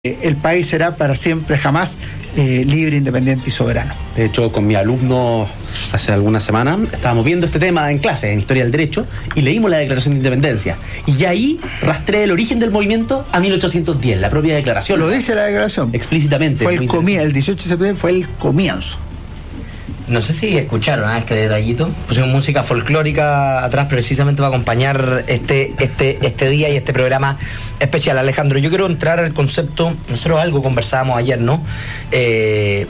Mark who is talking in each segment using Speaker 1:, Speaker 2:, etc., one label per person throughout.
Speaker 1: el país será para siempre, jamás, libre, independiente y soberano.
Speaker 2: De hecho, con mi alumno hace algunas semanas estábamos viendo este tema en clase, en Historia del Derecho, y leímos la Declaración de Independencia. Y ahí rastreé el origen del movimiento a 1810, la propia declaración.
Speaker 1: Lo dice la declaración.
Speaker 2: Explícitamente.
Speaker 1: Fue el 18 de septiembre fue el comienzo.
Speaker 3: No sé si escucharon este detallito. Pusimos música folclórica atrás precisamente para acompañar este día y este programa especial. Alejandro, yo quiero entrar al concepto. Nosotros algo conversábamos ayer, ¿no? En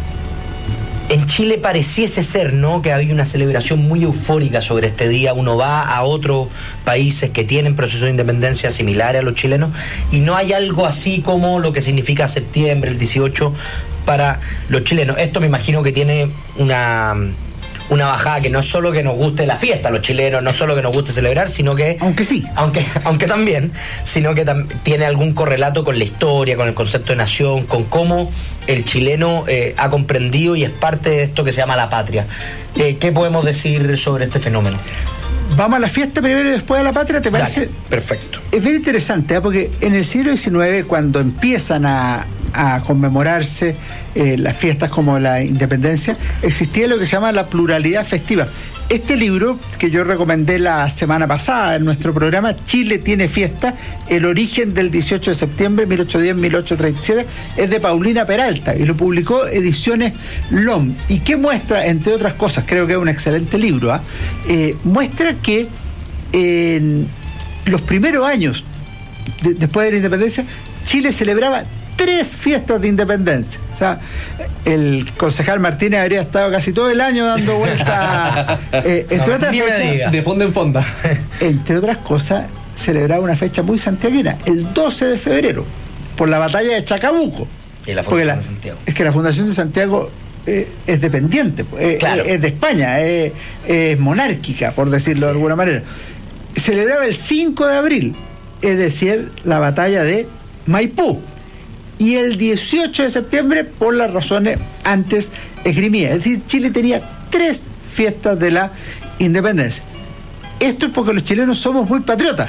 Speaker 3: Chile pareciese ser, ¿no?, que había una celebración muy eufórica sobre este día. Uno va a otros países que tienen procesos de independencia similares a los chilenos y no hay algo así como lo que significa septiembre, el 18, para los chilenos. Esto me imagino que tiene una bajada, que no es solo que nos guste la fiesta a los chilenos, no solo que nos guste celebrar, sino que... Aunque también, sino que tiene algún correlato con la historia, con el concepto de nación, con cómo el chileno ha comprendido y es parte de esto que se llama la patria. ¿Qué podemos decir sobre este fenómeno?
Speaker 1: Vamos a la fiesta primero y después a la patria, ¿te parece?
Speaker 3: Dale, perfecto.
Speaker 1: Es bien interesante, porque en el siglo XIX, cuando empiezan a conmemorarse las fiestas como la independencia, existía lo que se llama la pluralidad festiva. Este libro, que yo recomendé la semana pasada en nuestro programa, Chile tiene fiesta, el origen del 18 de septiembre, 1810-1837, es de Paulina Peralta, y lo publicó Ediciones LOM. ¿Y qué muestra? Entre otras cosas, creo que es un excelente libro, muestra que en los primeros años, después de la independencia, Chile celebraba 3 fiestas de independencia. O sea, el concejal Martínez habría estado casi todo el año dando vueltas, entre otras fechas,
Speaker 2: de fonda en fonda.
Speaker 1: Entre otras cosas, celebraba una fecha muy santiaguina, el 12 de febrero, por la batalla de Chacabuco.
Speaker 3: Y la Fundación de Santiago.
Speaker 1: Es que la Fundación de Santiago es dependiente,
Speaker 3: claro.
Speaker 1: Es de España, es monárquica, por decirlo de alguna manera. Celebraba el 5 de abril, es decir, la batalla de Maipú. Y el 18 de septiembre, por las razones antes esgrimidas. Es decir, Chile tenía 3 fiestas de la independencia. Esto es porque los chilenos somos muy patriotas.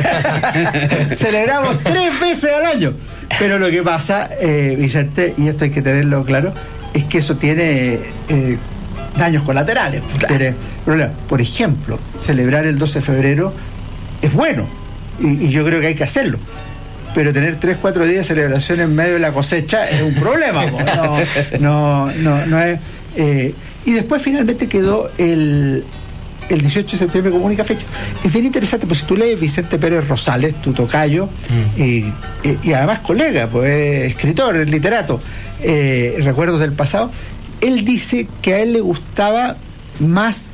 Speaker 1: Celebramos 3 veces al año. Pero lo que pasa, Vicente, y esto hay que tenerlo claro, es que eso tiene daños colaterales. Claro. Tiene problemas. Por ejemplo, celebrar el 12 de febrero es bueno, y yo creo que hay que hacerlo. Pero tener 3-4 días de celebración en medio de la cosecha es un problema. No es. Y después finalmente quedó el 18 de septiembre como única fecha. Es bien interesante, pues si tú lees Vicente Pérez Rosales, tu tocayo, y además colega, pues escritor, literato, Recuerdos del Pasado, él dice que a él le gustaba más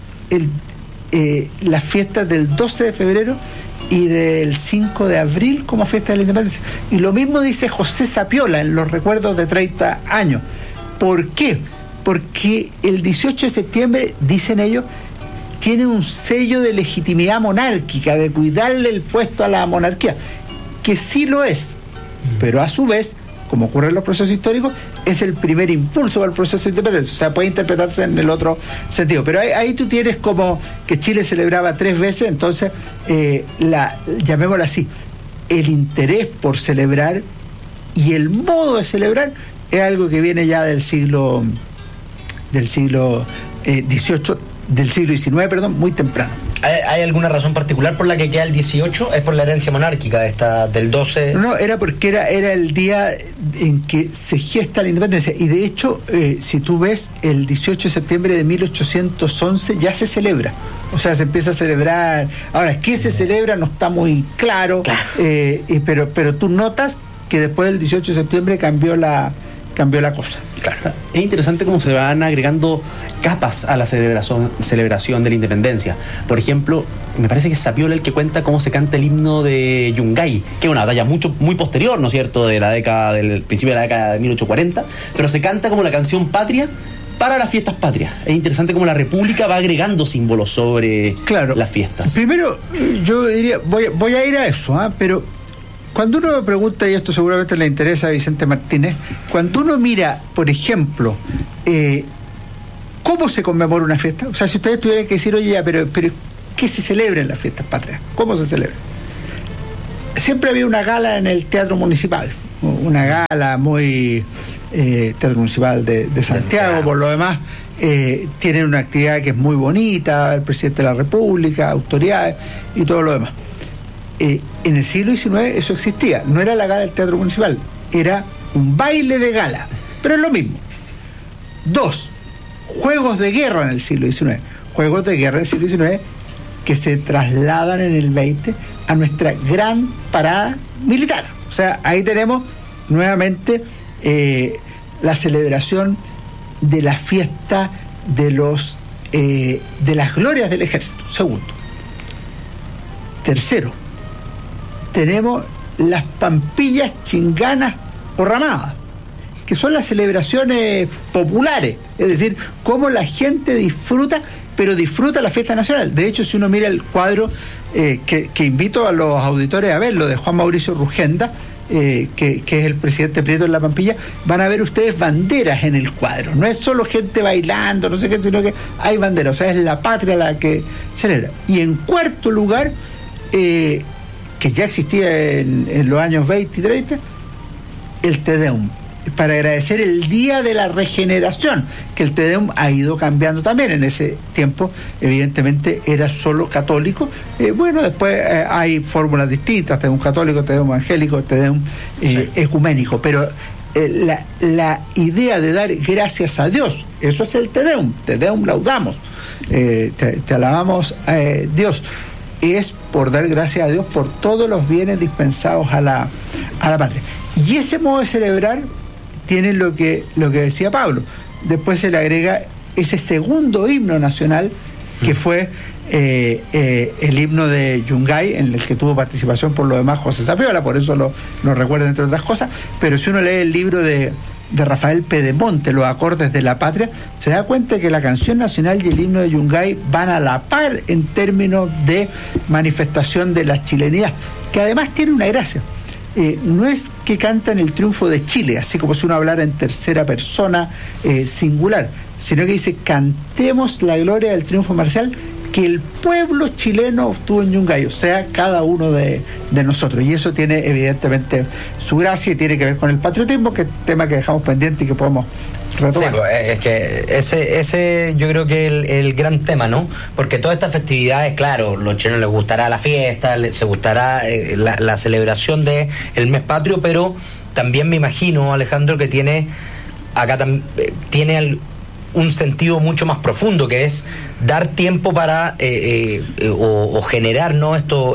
Speaker 1: las fiestas del 12 de febrero y del 5 de abril como fiesta de la independencia. Y lo mismo dice José Sapiola en Los Recuerdos de 30 años. ¿Por qué? Porque el 18 de septiembre, dicen ellos, tiene un sello de legitimidad monárquica, de cuidarle el puesto a la monarquía, que sí lo es, pero a su vez, como ocurre en los procesos históricos, es el primer impulso para el proceso de independencia. O sea, puede interpretarse en el otro sentido. Pero ahí tú tienes como que Chile celebraba 3 veces, entonces, llamémosla así, el interés por celebrar y el modo de celebrar es algo que viene ya del siglo XIX, muy temprano.
Speaker 3: ¿Hay alguna razón particular por la que queda el 18? ¿Es por la herencia monárquica del 12?
Speaker 1: No, era porque era el día en que se gesta la independencia. Y de hecho, si tú ves, el 18 de septiembre de 1811 ya se celebra. O sea, se empieza a celebrar. Ahora, ¿qué se celebra? No está muy claro. Pero tú notas que después del 18 de septiembre cambió la cosa.
Speaker 2: Claro. Es interesante cómo se van agregando capas a la celebración de la independencia. Por ejemplo, me parece que es Sapiola el que cuenta cómo se canta el himno de Yungay, que es una batalla muy posterior, ¿no es cierto?, del principio de la década de 1840, pero se canta como la canción patria para las fiestas patrias. Es interesante cómo la República va agregando símbolos sobre las fiestas.
Speaker 1: Primero, yo diría, voy a ir a eso, pero cuando uno me pregunta, y esto seguramente le interesa a Vicente Martínez, cuando uno mira, por ejemplo, ¿cómo se conmemora una fiesta? O sea, si ustedes tuvieran que decir, oye, ya, pero ¿qué se celebra en las fiestas patrias? ¿Cómo se celebra? Siempre había una gala en el Teatro Municipal, una gala muy Teatro Municipal de Santiago, por lo demás. Tienen una actividad que es muy bonita, el presidente de la República, autoridades y todo lo demás. En el siglo XIX eso existía, no era la gala del Teatro Municipal, era un baile de gala, pero es lo mismo. 2, juegos de guerra en el siglo XIX, juegos de guerra en el siglo XIX que se trasladan en el 20 a nuestra gran parada militar. O sea, ahí tenemos nuevamente la celebración de la fiesta de las glorias del ejército. Segundo. Tercero, tenemos las pampillas chinganas o ramadas, que son las celebraciones populares, es decir, cómo la gente disfruta, pero disfruta la fiesta nacional. De hecho, si uno mira el cuadro que invito a los auditores a verlo, de Juan Mauricio Rugenda, que es el presidente Prieto en la Pampilla, van a ver ustedes banderas en el cuadro. No es solo gente bailando, no sé qué, sino que hay banderas. O sea, es la patria la que celebra. Y en cuarto lugar, que ya existía en los años 20 y 30, el Te Deum, para agradecer el Día de la Regeneración, que el Te Deum ha ido cambiando también. En ese tiempo, evidentemente, era solo católico. Bueno, después hay fórmulas distintas, Te Deum católico, Te Deum evangélico, Te Deum ecuménico, pero la idea de dar gracias a Dios, eso es el Te Deum laudamos, te alabamos Dios, es por dar gracias a Dios por todos los bienes dispensados a la patria. Y ese modo de celebrar tiene lo que decía Pablo. Después se le agrega ese segundo himno nacional, que fue el himno de Yungay, en el que tuvo participación por lo demás José Zapiola, por eso lo recuerda entre otras cosas. Pero si uno lee el libro de Rafael Pedemonte, Los acordes de la patria, se da cuenta que la canción nacional y el himno de Yungay van a la par en términos de manifestación de la chilenidad, que además tiene una gracia. No es que cantan el triunfo de Chile, así como si uno hablara en tercera persona singular, sino que dice: cantemos la gloria del triunfo marcial que el pueblo chileno obtuvo en Yungay, o sea, cada uno de nosotros. Y eso tiene evidentemente su gracia y tiene que ver con el patriotismo, que es un tema que dejamos pendiente y que podemos retomar.
Speaker 3: Sí, es que ese yo creo que es el gran tema, ¿no? Porque todas estas festividades, claro, los chilenos les gustará la fiesta, se gustará la celebración del mes patrio, pero también me imagino, Alejandro, que tiene un sentido mucho más profundo, que es dar tiempo para o generar, ¿no?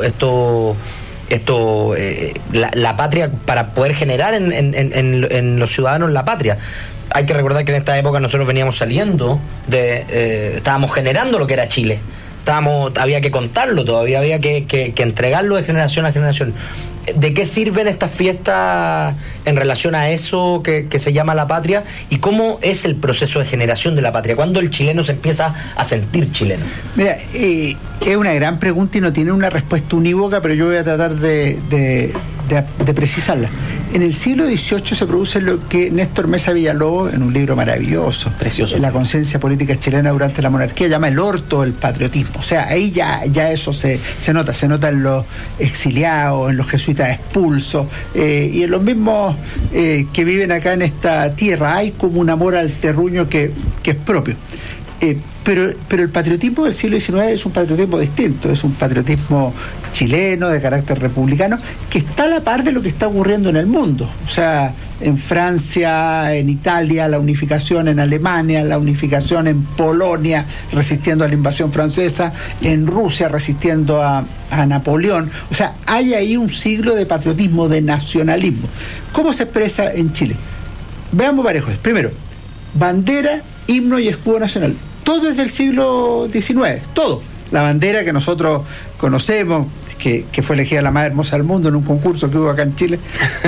Speaker 3: La patria, para poder generar en los ciudadanos la patria. Hay que recordar que en esta época nosotros veníamos saliendo estábamos generando lo que era Chile. Había que contarlo, todavía había que entregarlo de generación a generación. ¿De qué sirven estas fiestas en relación a eso que se llama la patria? ¿Y cómo es el proceso de generación de la patria? ¿Cuándo el chileno se empieza a sentir chileno?
Speaker 1: Mira, es una gran pregunta y no tiene una respuesta unívoca, pero yo voy a tratar de precisarla. En el siglo XVIII se produce lo que Néstor Mesa Villalobos, en un libro maravilloso,
Speaker 2: precioso,
Speaker 1: La conciencia política chilena durante la monarquía, llama el orto del patriotismo. O sea, ahí ya eso se nota en los exiliados, en los jesuitas expulsos, y en los mismos que viven acá en esta tierra. Hay como un amor al terruño que es propio. Pero el patriotismo del siglo XIX es un patriotismo distinto, es un patriotismo chileno, de carácter republicano, que está a la par de lo que está ocurriendo en el mundo. O sea, en Francia, en Italia, la unificación, en Alemania, la unificación en Polonia, resistiendo a la invasión francesa, en Rusia, resistiendo a Napoleón. O sea, hay ahí un siglo de patriotismo, de nacionalismo. ¿Cómo se expresa en Chile? Veamos varias cosas. Primero, bandera, himno y escudo nacional. Todo es del siglo XIX, todo. La bandera que nosotros conocemos, que fue elegida la más hermosa del mundo en un concurso que hubo acá en Chile.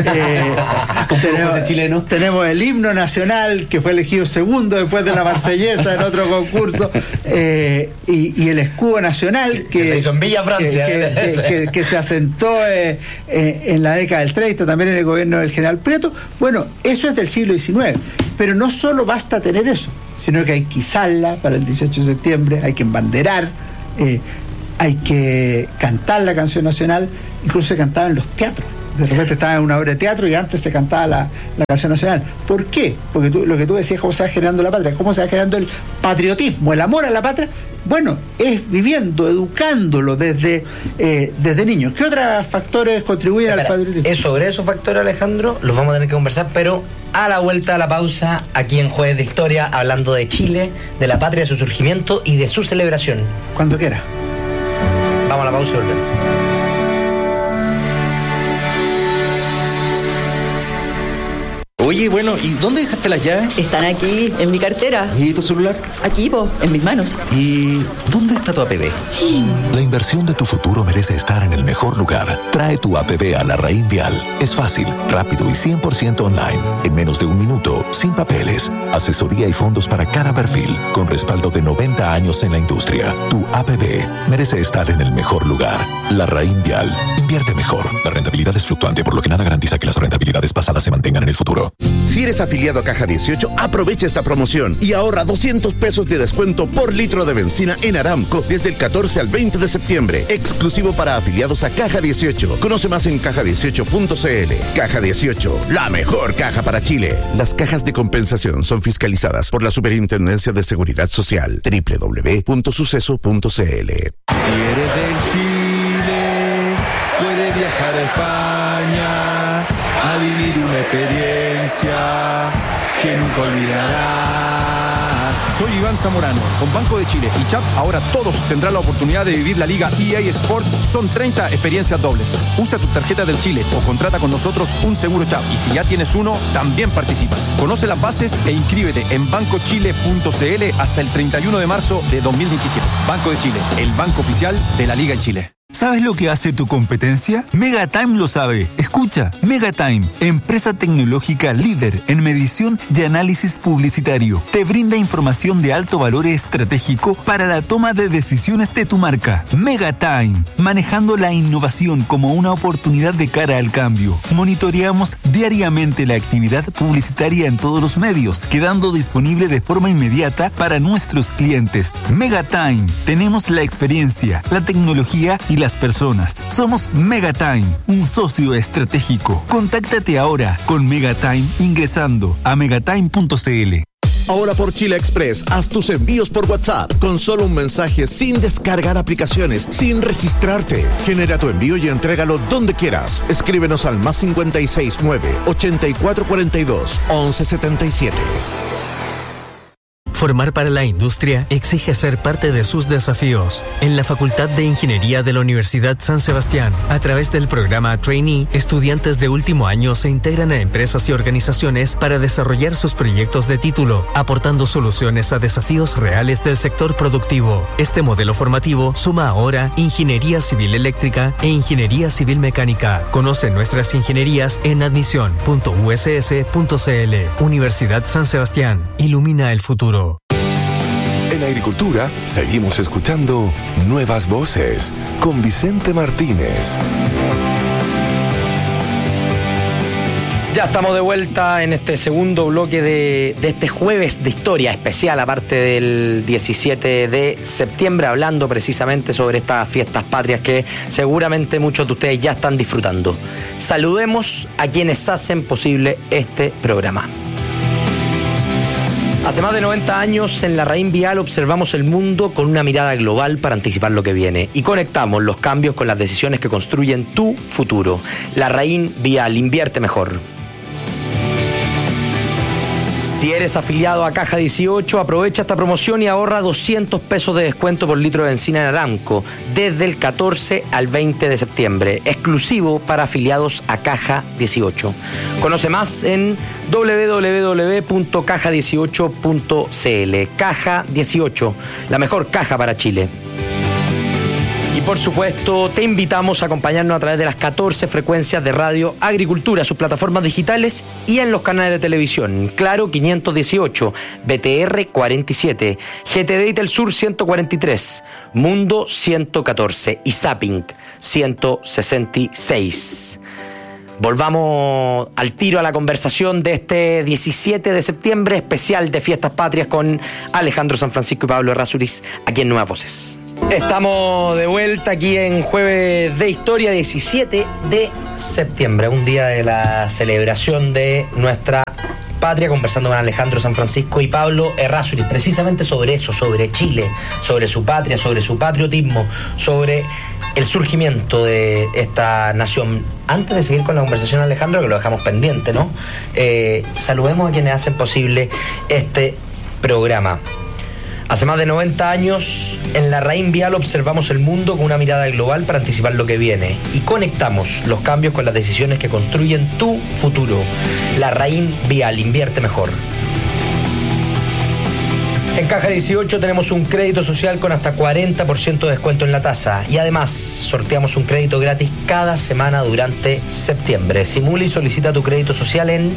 Speaker 1: Tenemos el himno nacional, que fue elegido segundo después de la Marsellesa en otro concurso, y el escudo nacional que
Speaker 3: se hizo en Villa Francia,
Speaker 1: que se asentó en la década del 30, también en el gobierno del general Prieto. Bueno, eso es del siglo XIX, pero no solo basta tener eso, sino que hay que izarla para el 18 de septiembre, hay que embanderar, hay que cantar la canción nacional. Incluso se cantaba en los teatros. de repente estaba en una obra de teatro y antes se cantaba la canción nacional. ¿Por qué? Porque lo que tú decías, cómo se va generando la patria, cómo se va generando el patriotismo, el amor a la patria. Bueno, es viviendo, educándolo desde niños. ¿Qué otros factores contribuyen al patriotismo?
Speaker 3: Sobre esos factores, Alejandro, los vamos a tener que conversar, pero a la vuelta de la pausa, aquí en Jueves de Historia, hablando de Chile, de la patria, de su surgimiento y de su celebración.
Speaker 1: Cuando quiera.
Speaker 3: Vamos a la pausa y volvemos.
Speaker 4: Oye, bueno, ¿y dónde dejaste las llaves?
Speaker 5: Están aquí, en mi cartera.
Speaker 4: ¿Y tu celular?
Speaker 5: Aquí, en mis manos.
Speaker 4: ¿Y dónde está tu APB?
Speaker 6: La inversión de tu futuro merece estar en el mejor lugar. Trae tu APB a Larraín Vial. Es fácil, rápido y 100% online. En menos de un minuto, sin papeles. Asesoría y fondos para cada perfil, con respaldo de 90 años en la industria. Tu APB merece estar en el mejor lugar. Larraín Vial. Invierte mejor. La rentabilidad es fluctuante, por lo que nada garantiza que las rentabilidades pasadas se mantengan en el futuro.
Speaker 7: Si eres afiliado a Caja 18, aprovecha esta promoción y ahorra 200 pesos de descuento por litro de benzina en Aramco desde el 14 al 20 de septiembre. Exclusivo para afiliados a Caja 18. Conoce más en caja18.cl. Caja 18, la mejor caja para Chile. Las cajas de compensación son fiscalizadas por la Superintendencia de Seguridad Social. www.suceso.cl.
Speaker 8: Si eres del Chile, puedes viajar a España a vivir una experiencia que nunca olvidarás.
Speaker 9: Soy Iván Zamorano. Con Banco de Chile y CHAP, ahora todos tendrán la oportunidad de vivir la Liga EA Sport. Son 30 experiencias dobles. Usa tu tarjeta del Chile o contrata con nosotros un seguro CHAP. Y si ya tienes uno, también participas. Conoce las bases e inscríbete en bancochile.cl hasta el 31 de marzo de 2027. Banco de Chile, el banco oficial de la Liga en Chile.
Speaker 10: ¿Sabes lo que hace tu competencia? Megatime lo sabe. Escucha, Megatime, empresa tecnológica líder en medición y análisis publicitario, te brinda información de alto valor estratégico para la toma de decisiones de tu marca. Megatime, manejando la innovación como una oportunidad de cara al cambio. Monitoreamos diariamente la actividad publicitaria en todos los medios, quedando disponible de forma inmediata para nuestros clientes. Megatime, tenemos la experiencia, la tecnología y las personas. Somos Megatime, un socio estratégico. Contáctate ahora con Megatime ingresando a megatime.cl.
Speaker 7: Ahora por Chile Express, haz tus envíos por WhatsApp con solo un mensaje, sin descargar aplicaciones, sin registrarte. Genera tu envío y entrégalo donde quieras. Escríbenos al +569 8442 1177.
Speaker 11: Formar para la industria exige ser parte de sus desafíos. En la Facultad de Ingeniería de la Universidad San Sebastián, a través del programa Trainee, estudiantes de último año se integran a empresas y organizaciones para desarrollar sus proyectos de título, aportando soluciones a desafíos reales del sector productivo. Este modelo formativo suma ahora Ingeniería Civil Eléctrica e Ingeniería Civil Mecánica. Conoce nuestras ingenierías en admisión.uss.cl. Universidad San Sebastián. Ilumina el futuro.
Speaker 6: En Agricultura, seguimos escuchando Nuevas Voces con Vicente Martínez.
Speaker 3: Ya estamos de vuelta en este segundo bloque de este jueves de historia especial, aparte del 17 de septiembre, hablando precisamente sobre estas fiestas patrias que seguramente muchos de ustedes ya están disfrutando. Saludemos a quienes hacen posible este programa. Hace más de 90 años en Larraín Vial observamos el mundo con una mirada global para anticipar lo que viene y conectamos los cambios con las decisiones que construyen tu futuro. Larraín Vial, invierte mejor. Si eres afiliado a Caja 18, aprovecha esta promoción y ahorra 200 pesos de descuento por litro de benzina en Aramco desde el 14 al 20 de septiembre, exclusivo para afiliados a Caja 18. Conoce más en www.caja18.cl. Caja 18, la mejor caja para Chile. Y por supuesto, te invitamos a acompañarnos a través de las 14 frecuencias de Radio Agricultura, sus plataformas digitales y en los canales de televisión. Claro 518, BTR 47, GTD y Telsur 143, Mundo 114 y Zapping 166. Volvamos al tiro a la conversación de este 17 de septiembre, especial de Fiestas Patrias con Alejandro San Francisco y Pablo Errázuriz, aquí en Nuevas Voces. Estamos de vuelta aquí en Jueves de Historia, 17 de septiembre, un día de la celebración de nuestra patria, conversando con Alejandro San Francisco y Pablo Errázuriz, precisamente sobre eso, sobre Chile, sobre su patria, sobre su patriotismo, sobre el surgimiento de esta nación. Antes de seguir con la conversación, Alejandro, que lo dejamos pendiente, ¿no? Saludemos a quienes hacen posible este programa. Hace más de 90 años, en la Raín Vial observamos el mundo con una mirada global para anticipar lo que viene y conectamos los cambios con las decisiones que construyen tu futuro. La Raín Vial, invierte mejor. En Caja 18 tenemos un crédito social con hasta 40% de descuento en la tasa y además sorteamos un crédito gratis cada semana durante septiembre. Simula y solicita tu crédito social en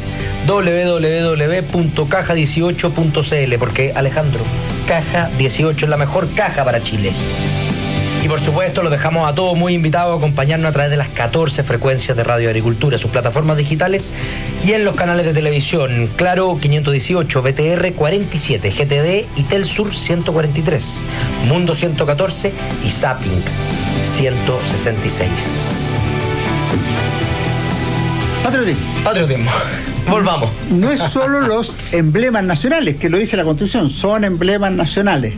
Speaker 3: www.caja18.cl porque, Alejandro, Caja 18 es la mejor caja para Chile. Y por supuesto los dejamos a todos muy invitados a acompañarnos a través de las 14 frecuencias de Radio Agricultura, sus plataformas digitales y en los canales de televisión. Claro 518, BTR 47, GTD y Telsur 143, Mundo 114 y Zapping 166. Patriotismo. Volvamos.
Speaker 1: No es solo los emblemas nacionales, que lo dice la Constitución, son emblemas nacionales.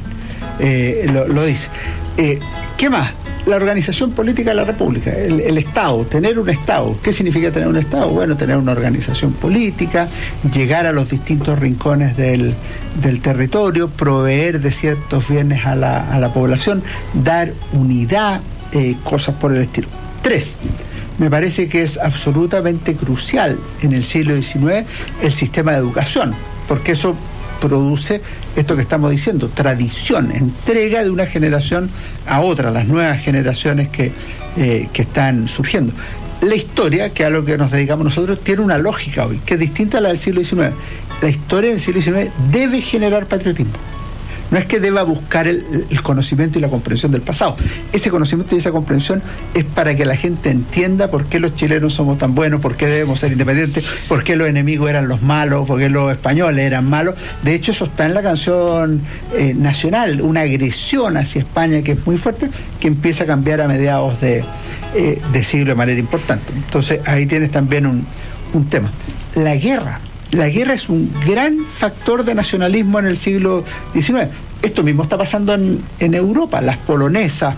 Speaker 1: Lo dice. ¿Qué más? La organización política de la República, el Estado, tener un Estado. ¿Qué significa tener un Estado? Bueno, tener una organización política, llegar a los distintos rincones del territorio, proveer de ciertos bienes a la población, dar unidad, cosas por el estilo. 3. Me parece que es absolutamente crucial en el siglo XIX el sistema de educación, porque eso produce esto que estamos diciendo, tradición, entrega de una generación a otra, las nuevas generaciones que están surgiendo. La historia, que es a lo que nos dedicamos nosotros, tiene una lógica hoy, que es distinta a la del siglo XIX. La historia del siglo XIX debe generar patriotismo. No es que deba buscar el conocimiento y la comprensión del pasado. Ese conocimiento y esa comprensión es para que la gente entienda por qué los chilenos somos tan buenos, por qué debemos ser independientes, por qué los enemigos eran los malos, por qué los españoles eran malos. De hecho, eso está en la canción nacional, una agresión hacia España que es muy fuerte, que empieza a cambiar a mediados de siglo de manera importante. Entonces, ahí tienes también un tema. La guerra es un gran factor de nacionalismo en el siglo XIX. Esto mismo está pasando en Europa. Las polonesas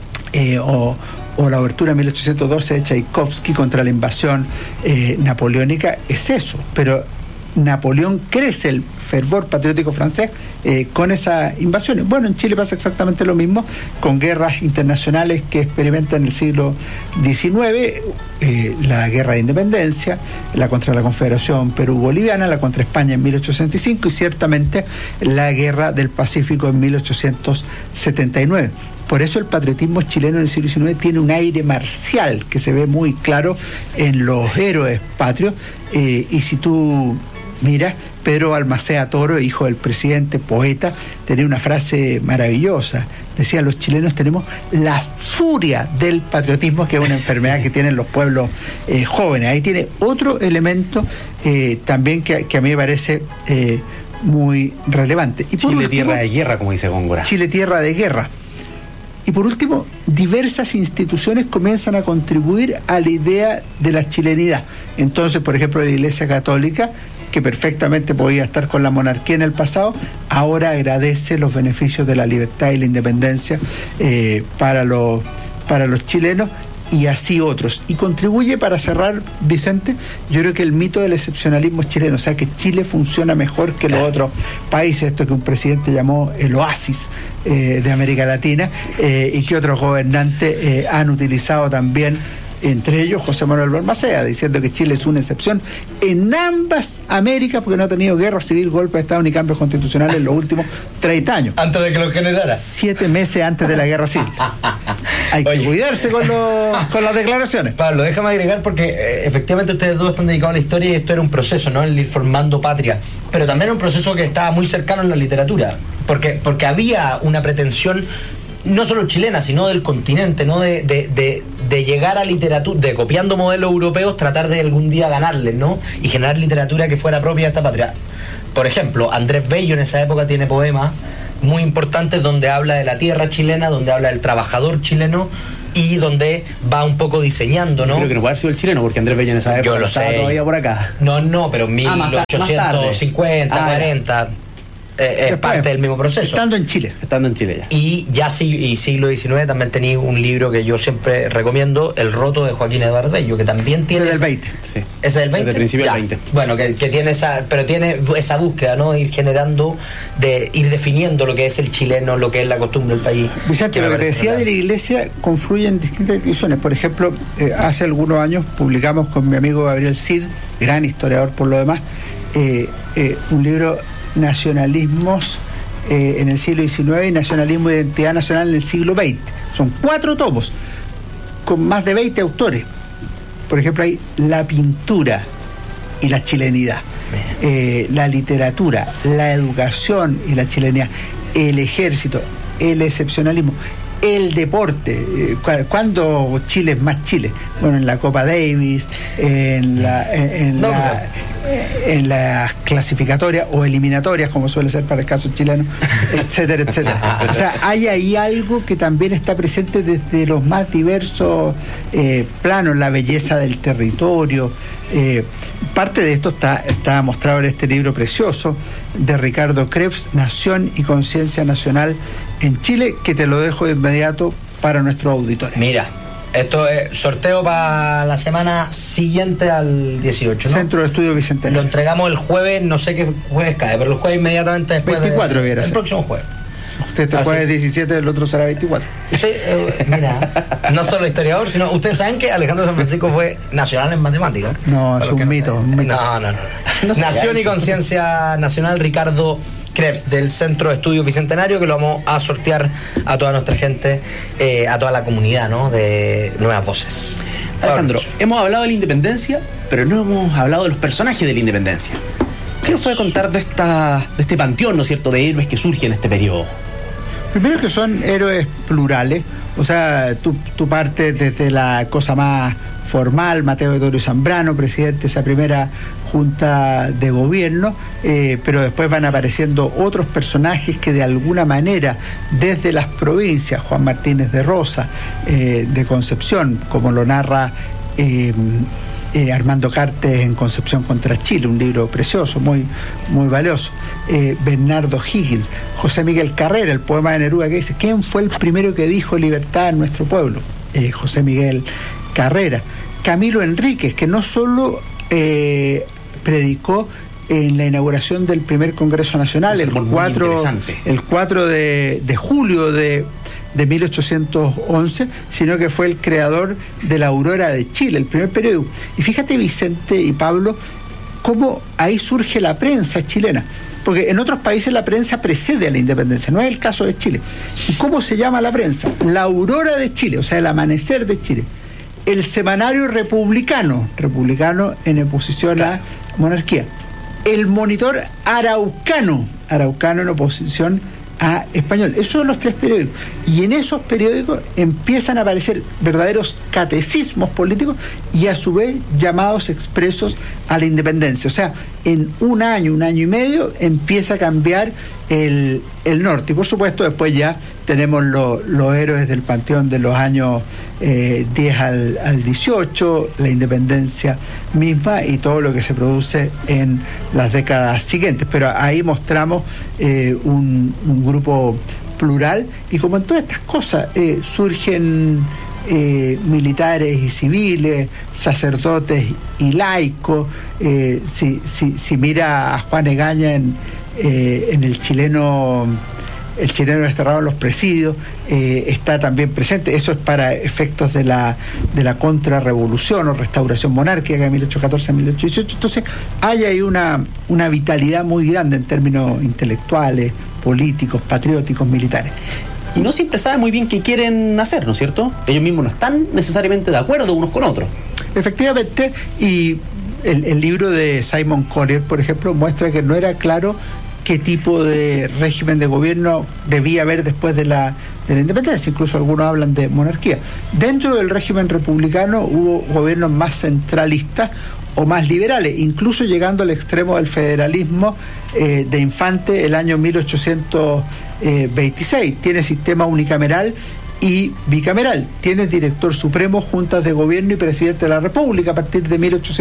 Speaker 1: o la obertura de 1812 de Tchaikovsky contra la invasión napoleónica es eso. Pero Napoleón crece el fervor patriótico francés con esas invasiones. Bueno, en Chile pasa exactamente lo mismo, con guerras internacionales que experimenta en el siglo XIX, la guerra de independencia, la contra la Confederación Perú-Boliviana, la contra España en 1865 y ciertamente la guerra del Pacífico en 1879. Por eso el patriotismo chileno en el siglo XIX tiene un aire marcial que se ve muy claro en los héroes patrios. Y si tú miras, Pedro Balmaceda Toro, hijo del presidente, poeta, tenía una frase maravillosa. Decía, los chilenos tenemos la furia del patriotismo, que es una enfermedad que tienen los pueblos jóvenes. Ahí tiene otro elemento también que a mí me parece muy relevante. Y por
Speaker 2: Chile,
Speaker 1: último,
Speaker 2: tierra de guerra, como dice Góngora.
Speaker 1: Chile, tierra de guerra. Y por último, diversas instituciones comienzan a contribuir a la idea de la chilenidad. Entonces, por ejemplo, la Iglesia Católica, que perfectamente podía estar con la monarquía en el pasado, ahora agradece los beneficios de la libertad y la independencia para los chilenos y así otros. Y contribuye, para cerrar, Vicente, yo creo que el mito del excepcionalismo chileno, o sea, que Chile funciona mejor que los otros países, esto que un presidente llamó el oasis de América Latina, y que otros gobernantes han utilizado también, entre ellos José Manuel Balmaceda, diciendo que Chile es una excepción en ambas Américas porque no ha tenido guerra civil, golpe de Estado ni cambios constitucionales en los últimos 30 años.
Speaker 3: Antes de que lo generara.
Speaker 1: 7 meses antes de la guerra civil. Hay que cuidarse con las declaraciones.
Speaker 3: Pablo, déjame agregar porque efectivamente ustedes dos están dedicados a la historia y esto era un proceso, ¿no? El ir formando patria. Pero también era un proceso que estaba muy cercano en la literatura. Porque había una pretensión no solo chilena, sino del continente, ¿no? De llegar a literatura, de copiando modelos europeos, tratar de algún día ganarles, ¿no? Y generar literatura que fuera propia de esta patria. Por ejemplo, Andrés Bello en esa época tiene poemas muy importantes donde habla de la tierra chilena, donde habla del trabajador chileno y donde va un poco diseñando, ¿no?
Speaker 2: Yo creo que no puede haber sido el chileno, porque Andrés Bello en esa época
Speaker 3: Yo lo
Speaker 2: estaba
Speaker 3: sé.
Speaker 2: todavía por acá.
Speaker 3: No, pero 1850, 40... es
Speaker 1: Después,
Speaker 3: parte del mismo proceso.
Speaker 1: Estando en Chile
Speaker 2: ya.
Speaker 3: Y ya siglo XIX también tenía un libro que yo siempre recomiendo, El roto de Joaquín Eduardo Bello, que también tiene...
Speaker 1: Ese del 20.
Speaker 2: Sí.
Speaker 3: ¿Ese del 20?
Speaker 2: Desde el principio del 20.
Speaker 3: Bueno, que tiene tiene esa búsqueda, ¿no? Ir generando, ir definiendo lo que es el chileno, lo que es la costumbre del país.
Speaker 1: Vicente, lo que te decía de la Iglesia confluye en distintas instituciones. Por ejemplo, hace algunos años publicamos con mi amigo Gabriel Cid, gran historiador por lo demás, un libro, Nacionalismos en el siglo XIX y Nacionalismo e Identidad Nacional en el siglo XX. Son 4 tomos con más de 20 autores. Por ejemplo, hay la pintura y la chilenidad, la literatura, la educación y la chilenidad, el ejército, el excepcionalismo, el deporte. ¿Cuándo Chile es más Chile? Bueno, en la Copa Davis, en las clasificatorias o eliminatorias, como suele ser para el caso chileno, etcétera, etcétera. O sea, hay ahí algo que también está presente desde los más diversos planos, la belleza del territorio. Parte de esto está mostrado en este libro precioso de Ricardo Krebs, Nación y Conciencia Nacional en Chile, que te lo dejo de inmediato para nuestros auditores.
Speaker 3: Mira, esto es sorteo para la semana siguiente al 18, ¿no?
Speaker 1: Centro de Estudio Bicentenario.
Speaker 3: Lo entregamos el jueves, no sé qué jueves cae, pero el jueves inmediatamente después
Speaker 1: 24
Speaker 3: el
Speaker 1: ser.
Speaker 3: próximo jueves.
Speaker 1: Usted este jueves 17, el otro será 24.
Speaker 3: Sí, mira, no solo historiador, sino ustedes saben que Alejandro San Francisco fue nacional en matemáticas.
Speaker 1: No, es un mito.
Speaker 3: No. Nación y Conciencia Nacional, Ricardo Krebs, del Centro de Estudios Bicentenario, que lo vamos a sortear a toda nuestra gente, a toda la comunidad, ¿no? De Nuevas Voces.
Speaker 2: Alejandro, hemos hablado de la independencia, pero no hemos hablado de los personajes de la independencia. ¿Qué nos puede contar de este panteón, ¿no es cierto?, de héroes que surge en este periodo?
Speaker 1: Primero que son héroes plurales, o sea, tú partes desde la cosa más formal, Mateo de Toro y Zambrano, presidente de esa primera junta de gobierno, pero después van apareciendo otros personajes que de alguna manera, desde las provincias, Juan Martínez de Rosa, de Concepción, como lo narra Armando Cartes en Concepción contra Chile, un libro precioso, muy, muy valioso. Bernardo Higgins, José Miguel Carrera, el poema de Neruda que dice: ¿quién fue el primero que dijo libertad en nuestro pueblo? José Miguel Carrera. Camilo Enríquez, que no solo predicó en la inauguración del primer Congreso Nacional, el 4 de julio de 1811, sino que fue el creador de La Aurora de Chile, el primer periódico. Y fíjate, Vicente y Pablo, cómo ahí surge la prensa chilena, porque en otros países la prensa precede a la independencia, no es el caso de Chile. ¿Y cómo se llama la prensa? La Aurora de Chile, o sea, el amanecer de Chile. El semanario republicano en oposición a monarquía. El Monitor araucano en oposición a Español. Esos son los 3 periódicos. Y en esos periódicos empiezan a aparecer verdaderos catecismos políticos y a su vez llamados expresos a la independencia. O sea, en un año y medio empieza a cambiar el norte. Y por supuesto después ya tenemos los héroes del panteón de los años 10 al 18, la independencia misma y todo lo que se produce en las décadas siguientes. Pero ahí mostramos un grupo plural, y como en todas estas cosas surgen militares y civiles, sacerdotes y laicos. Si mira a Juan Egaña en el chileno desterrado en los presidios, está también presente. Eso es para efectos de la contrarrevolución o restauración monárquica de 1814 a 1818. Entonces hay ahí una vitalidad muy grande en términos intelectuales, políticos, patrióticos, militares.
Speaker 2: Y no siempre saben muy bien qué quieren hacer, ¿no es cierto? Ellos mismos no están necesariamente de acuerdo unos con otros. Efectivamente,
Speaker 1: y el libro de Simon Collier, por ejemplo, muestra que no era claro qué tipo de régimen de gobierno debía haber después de la independencia. Incluso algunos hablan de monarquía. Dentro del régimen republicano hubo gobiernos más centralistas, o más liberales, incluso llegando al extremo del federalismo de Infante el año 1826. Tiene sistema unicameral y bicameral. Tiene director supremo, juntas de gobierno y presidente de la República a partir de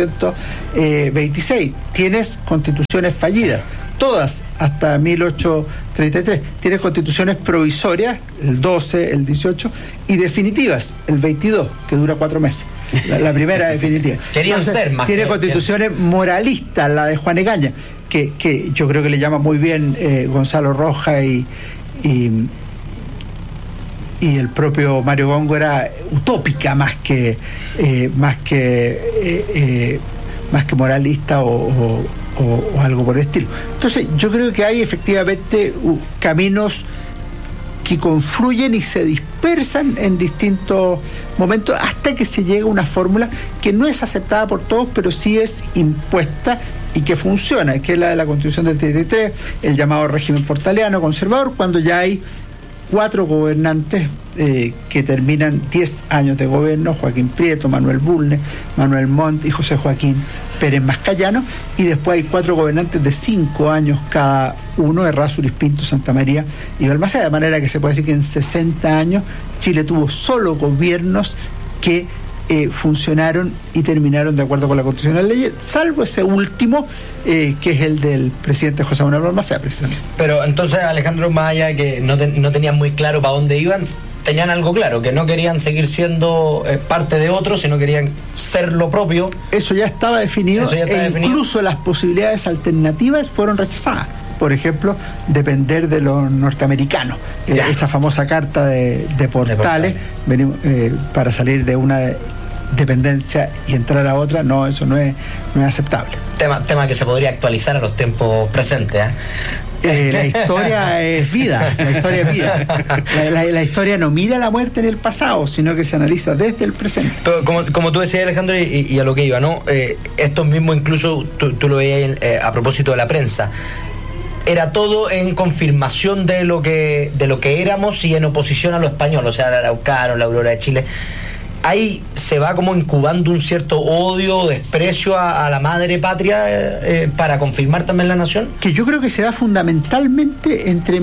Speaker 1: 1826. Tienes constituciones fallidas, todas hasta 1833. Tienes constituciones provisorias, el 12, el 18, y definitivas, el 22, que dura 4 meses. La primera definitiva.
Speaker 3: Querían ser más.
Speaker 1: Tiene constituciones moralistas, la de Juan Egaña, que yo creo que le llama muy bien Gonzalo Rojas y el propio Mario Góngora, utópica más que moralista o algo por el estilo. Entonces yo creo que hay efectivamente caminos que confluyen y se dispersan en distintos momentos hasta que se llega a una fórmula que no es aceptada por todos, pero sí es impuesta y que funciona, que es la de la Constitución del 33, el llamado régimen portaliano conservador, cuando ya hay 4 gobernantes que terminan 10 años de gobierno: Joaquín Prieto, Manuel Bulnes, Manuel Montt y José Joaquín Pérez Mascayano, y después hay 4 gobernantes de 5 años cada uno: Errázuriz, Pinto, Santa María y Balmaceda, de manera que se puede decir que en 60 años Chile tuvo solo gobiernos que funcionaron y terminaron de acuerdo con la Constitución de la ley, salvo ese último, que es el del presidente José Manuel Balmaceda, precisamente.
Speaker 3: Pero entonces, Alejandro, más allá de que no tenían muy claro para dónde iban, tenían algo claro, que no querían seguir siendo parte de otros, sino querían ser lo propio.
Speaker 1: Eso ya estaba definido, incluso las posibilidades alternativas fueron rechazadas. Por ejemplo, depender de los norteamericanos. Esa famosa carta de Portales, para salir de una dependencia y entrar a otra, no, eso no es aceptable.
Speaker 3: Tema que se podría actualizar a los tiempos presentes,
Speaker 1: La historia es vida, la historia no mira la muerte en el pasado, sino que se analiza desde el presente.
Speaker 3: Pero como tú decías, Alejandro, y a lo que iba, ¿no? Esto mismo incluso tú lo veías a propósito de la prensa. Era todo en confirmación de lo que éramos y en oposición a lo español, o sea, el Araucano, la Aurora de Chile. Ahí se va como incubando un cierto odio, desprecio a la madre patria para confirmar también la nación.
Speaker 1: Que yo creo que se da fundamentalmente entre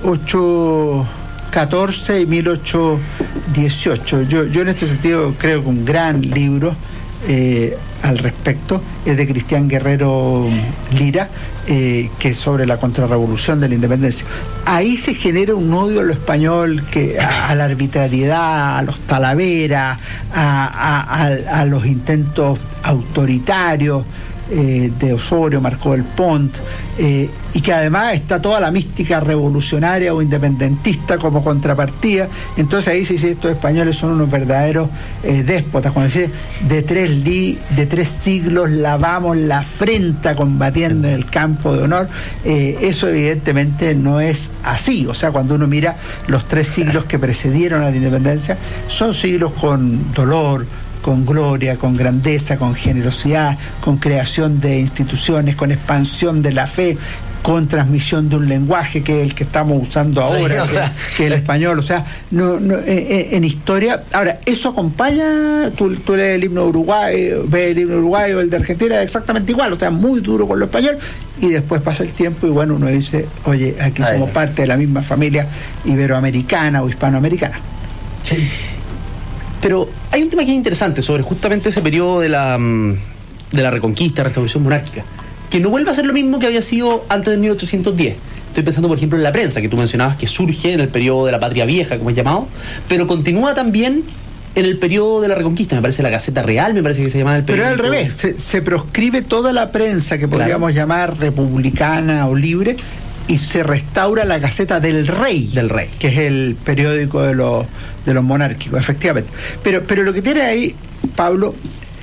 Speaker 1: 1814 y 1818. Yo en este sentido creo que un gran libro al respecto es de Cristian Guerrero Lira, que es sobre la contrarrevolución de la independencia. Ahí se genera un odio a lo español, a la arbitrariedad, a los Talavera, a los intentos autoritarios de Osorio, Marcó del Pont, y que además está toda la mística revolucionaria o independentista como contrapartida. Entonces ahí se dice: estos españoles son unos verdaderos déspotas. Cuando dice de 3 siglos lavamos la frente combatiendo en el campo de honor, eso evidentemente no es así. O sea, cuando uno mira los 3 siglos que precedieron a la independencia, son siglos con dolor, con gloria, con grandeza, con generosidad, con creación de instituciones, con expansión de la fe, con transmisión de un lenguaje que es el que estamos usando ahora, sí, que es el español. O sea, en historia. Ahora, eso acompaña, tú lees el himno de Uruguay, ves el himno uruguayo, el de Argentina, es exactamente igual, o sea, muy duro con lo español, y después pasa el tiempo y bueno, uno dice: oye, aquí somos parte de la misma familia iberoamericana o hispanoamericana.
Speaker 2: Sí. Pero hay un tema que es interesante sobre justamente ese periodo de la Reconquista, restauración monárquica, que no vuelve a ser lo mismo que había sido antes del 1810. Estoy pensando, por ejemplo, en la prensa, que tú mencionabas que surge en el periodo de la Patria Vieja, como es llamado, pero continúa también en el periodo de la Reconquista. Me parece la Gaceta Real, me parece que se llamaba el periodo.
Speaker 1: Pero al revés, se proscribe toda la prensa que podríamos llamar republicana o libre, y se restaura la Gaceta del Rey, que es el periódico de los monárquicos, efectivamente. Pero lo que tiene ahí, Pablo,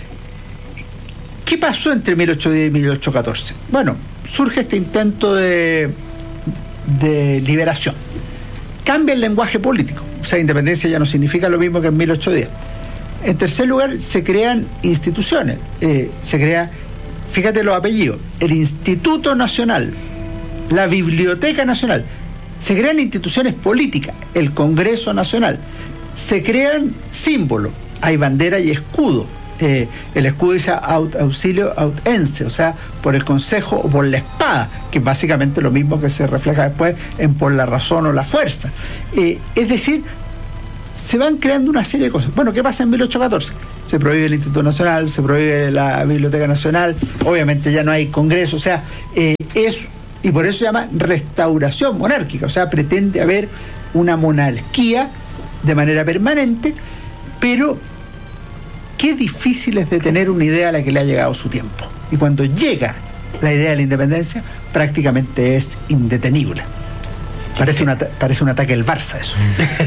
Speaker 1: ¿qué pasó entre 1810 y 1814? Bueno, surge este intento de liberación. Cambia el lenguaje político, o sea, independencia ya no significa lo mismo que en 1810. En tercer lugar, se crean instituciones. Se crea, fíjate los apellidos: el Instituto Nacional, la Biblioteca Nacional. Se crean instituciones políticas, el Congreso Nacional. Se crean símbolos, hay bandera y escudo. el escudo dice auxilio autense, o sea, por el consejo o por la espada, que es básicamente lo mismo que se refleja después en por la razón o la fuerza. Es decir, se van creando una serie de cosas. Bueno, ¿qué pasa en 1814? Se prohíbe el Instituto Nacional, se prohíbe la Biblioteca Nacional, obviamente ya no hay congreso, o sea, y por eso se llama restauración monárquica, o sea, pretende haber una monarquía de manera permanente, pero qué difícil es de tener una idea a la que le ha llegado su tiempo. Y cuando llega la idea de la independencia, prácticamente es indetenible. Parece un ataque del Barça eso.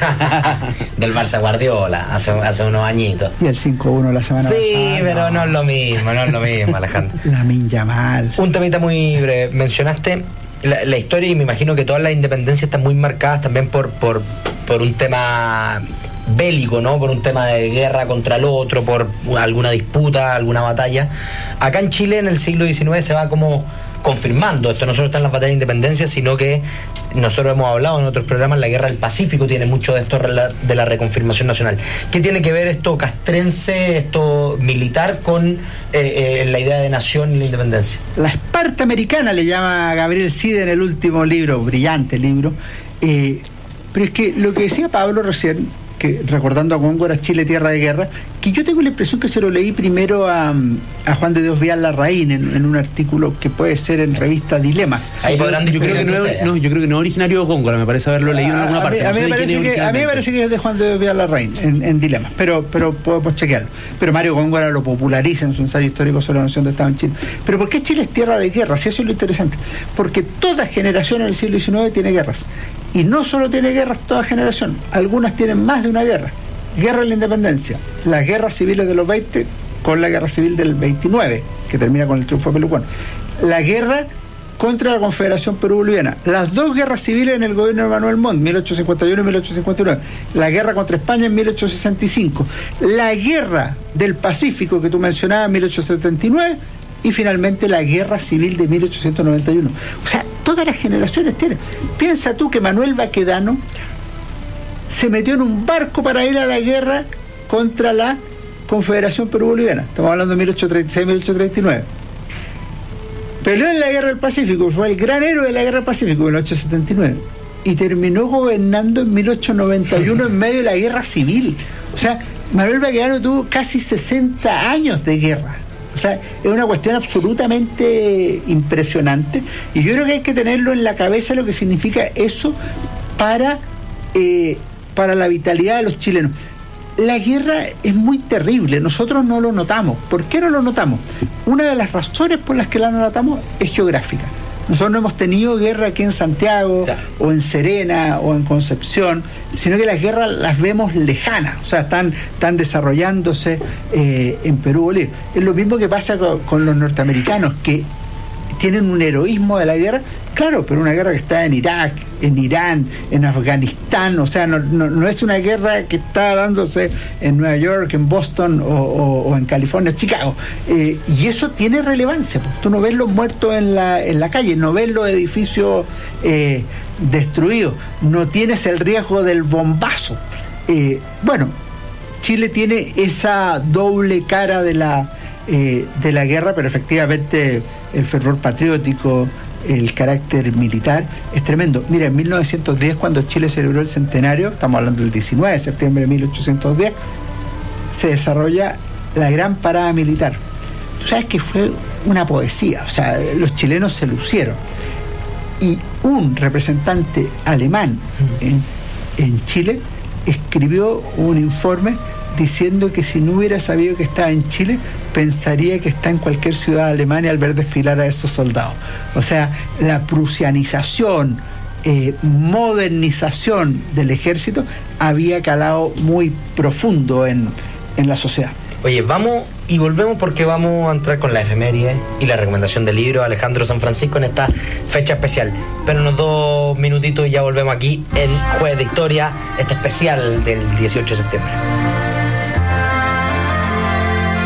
Speaker 3: Del Barça Guardiola, hace unos añitos.
Speaker 1: Y el 5-1 la semana pasada.
Speaker 3: Sí, pero no es lo mismo, Alejandro.
Speaker 1: Lamine Yamal.
Speaker 3: Un temita muy breve. Mencionaste la historia y me imagino que todas las independencias están muy marcadas también por un tema bélico, ¿no? Por un tema de guerra contra el otro, por alguna disputa, alguna batalla. Acá en Chile en el siglo XIX se va como confirmando esto, no solo está en las batallas de independencia, sino que nosotros hemos hablado en otros programas, la guerra del Pacífico tiene mucho de esto de la reconfirmación nacional. ¿Qué tiene que ver esto castrense, esto militar con la idea de nación y la independencia?
Speaker 1: La Esparta americana le llama Gabriel Cide en el último libro, brillante libro, pero es que lo que decía Pablo recién, que recordando a Góngora, Chile, tierra de guerra, que yo tengo la impresión que se lo leí primero a Juan de Dios Vial Larraín en un artículo que puede ser en revista Dilemas.
Speaker 3: Ahí podrán
Speaker 2: yo creo que no es originario de Góngora, me parece haberlo leído en alguna parte.
Speaker 1: A mí me parece que es de Juan de Dios Vial Larraín en Dilemas, pero podemos chequearlo. Pero Mario Góngora lo populariza en su ensayo histórico sobre la noción de Estado en Chile. Pero ¿por qué Chile es tierra de guerra? Si eso es lo interesante. Porque toda generación en el siglo XIX tiene guerras. Y no solo tiene guerras toda generación, algunas tienen más de una guerra. Guerra en la independencia, las guerras civiles de los 20 con la guerra civil del 29, que termina con el triunfo de Pelucón. La guerra contra la Confederación Perú-Boliviana, las dos guerras civiles en el gobierno de Manuel Montt, 1851 y 1859, la guerra contra España en 1865, la guerra del Pacífico que tú mencionabas en 1879, y finalmente la guerra civil de 1891. O sea, todas las generaciones tienen. Piensa tú que Manuel Baquedano se metió en un barco para ir a la guerra contra la Confederación Perú-Boliviana. Estamos hablando de 1836-1839. Peleó en la guerra del Pacífico, fue el gran héroe de la guerra del Pacífico en 1879. Y terminó gobernando en 1891 en medio de la guerra civil. O sea, Manuel Baquedano tuvo casi 60 años de guerra. O sea, es una cuestión absolutamente impresionante y yo creo que hay que tenerlo en la cabeza lo que significa eso para la vitalidad de los chilenos. La guerra es muy terrible, nosotros no lo notamos. ¿Por qué no lo notamos? Una de las razones por las que la no notamos es geográfica. Nosotros no hemos tenido guerra aquí en Santiago, o en Serena, o en Concepción, sino que las guerras las vemos lejanas, o sea, están desarrollándose en Perú, Bolivia. Es lo mismo que pasa con los norteamericanos, que tienen un heroísmo de la guerra, claro, pero una guerra que está en Irak, en Irán, en Afganistán, o sea, no es una guerra que está dándose en Nueva York, en Boston o en California, Chicago, y eso tiene relevancia, pues. Tú no ves los muertos en la calle, no ves los edificios destruidos, no tienes el riesgo del bombazo. Bueno, Chile tiene esa doble cara de la guerra, pero efectivamente el fervor patriótico, el carácter militar es tremendo. Mira, en 1910, cuando Chile celebró el centenario, estamos hablando del 19 de septiembre de 1810, se desarrolla la gran parada militar. Tú sabes que fue una poesía, o sea, los chilenos se lucieron. Y un representante alemán en Chile escribió un informe diciendo que si no hubiera sabido que estaba en Chile, pensaría que está en cualquier ciudad de Alemania al ver desfilar a esos soldados. O sea, la prusianización, modernización del ejército había calado muy profundo en la sociedad.
Speaker 3: Oye, vamos y volvemos porque vamos a entrar con la efeméride y la recomendación del libro Alejandro San Francisco en esta fecha especial. Pero unos 2 minutitos y ya volvemos aquí en Jueves de Historia, este especial del 18 de septiembre.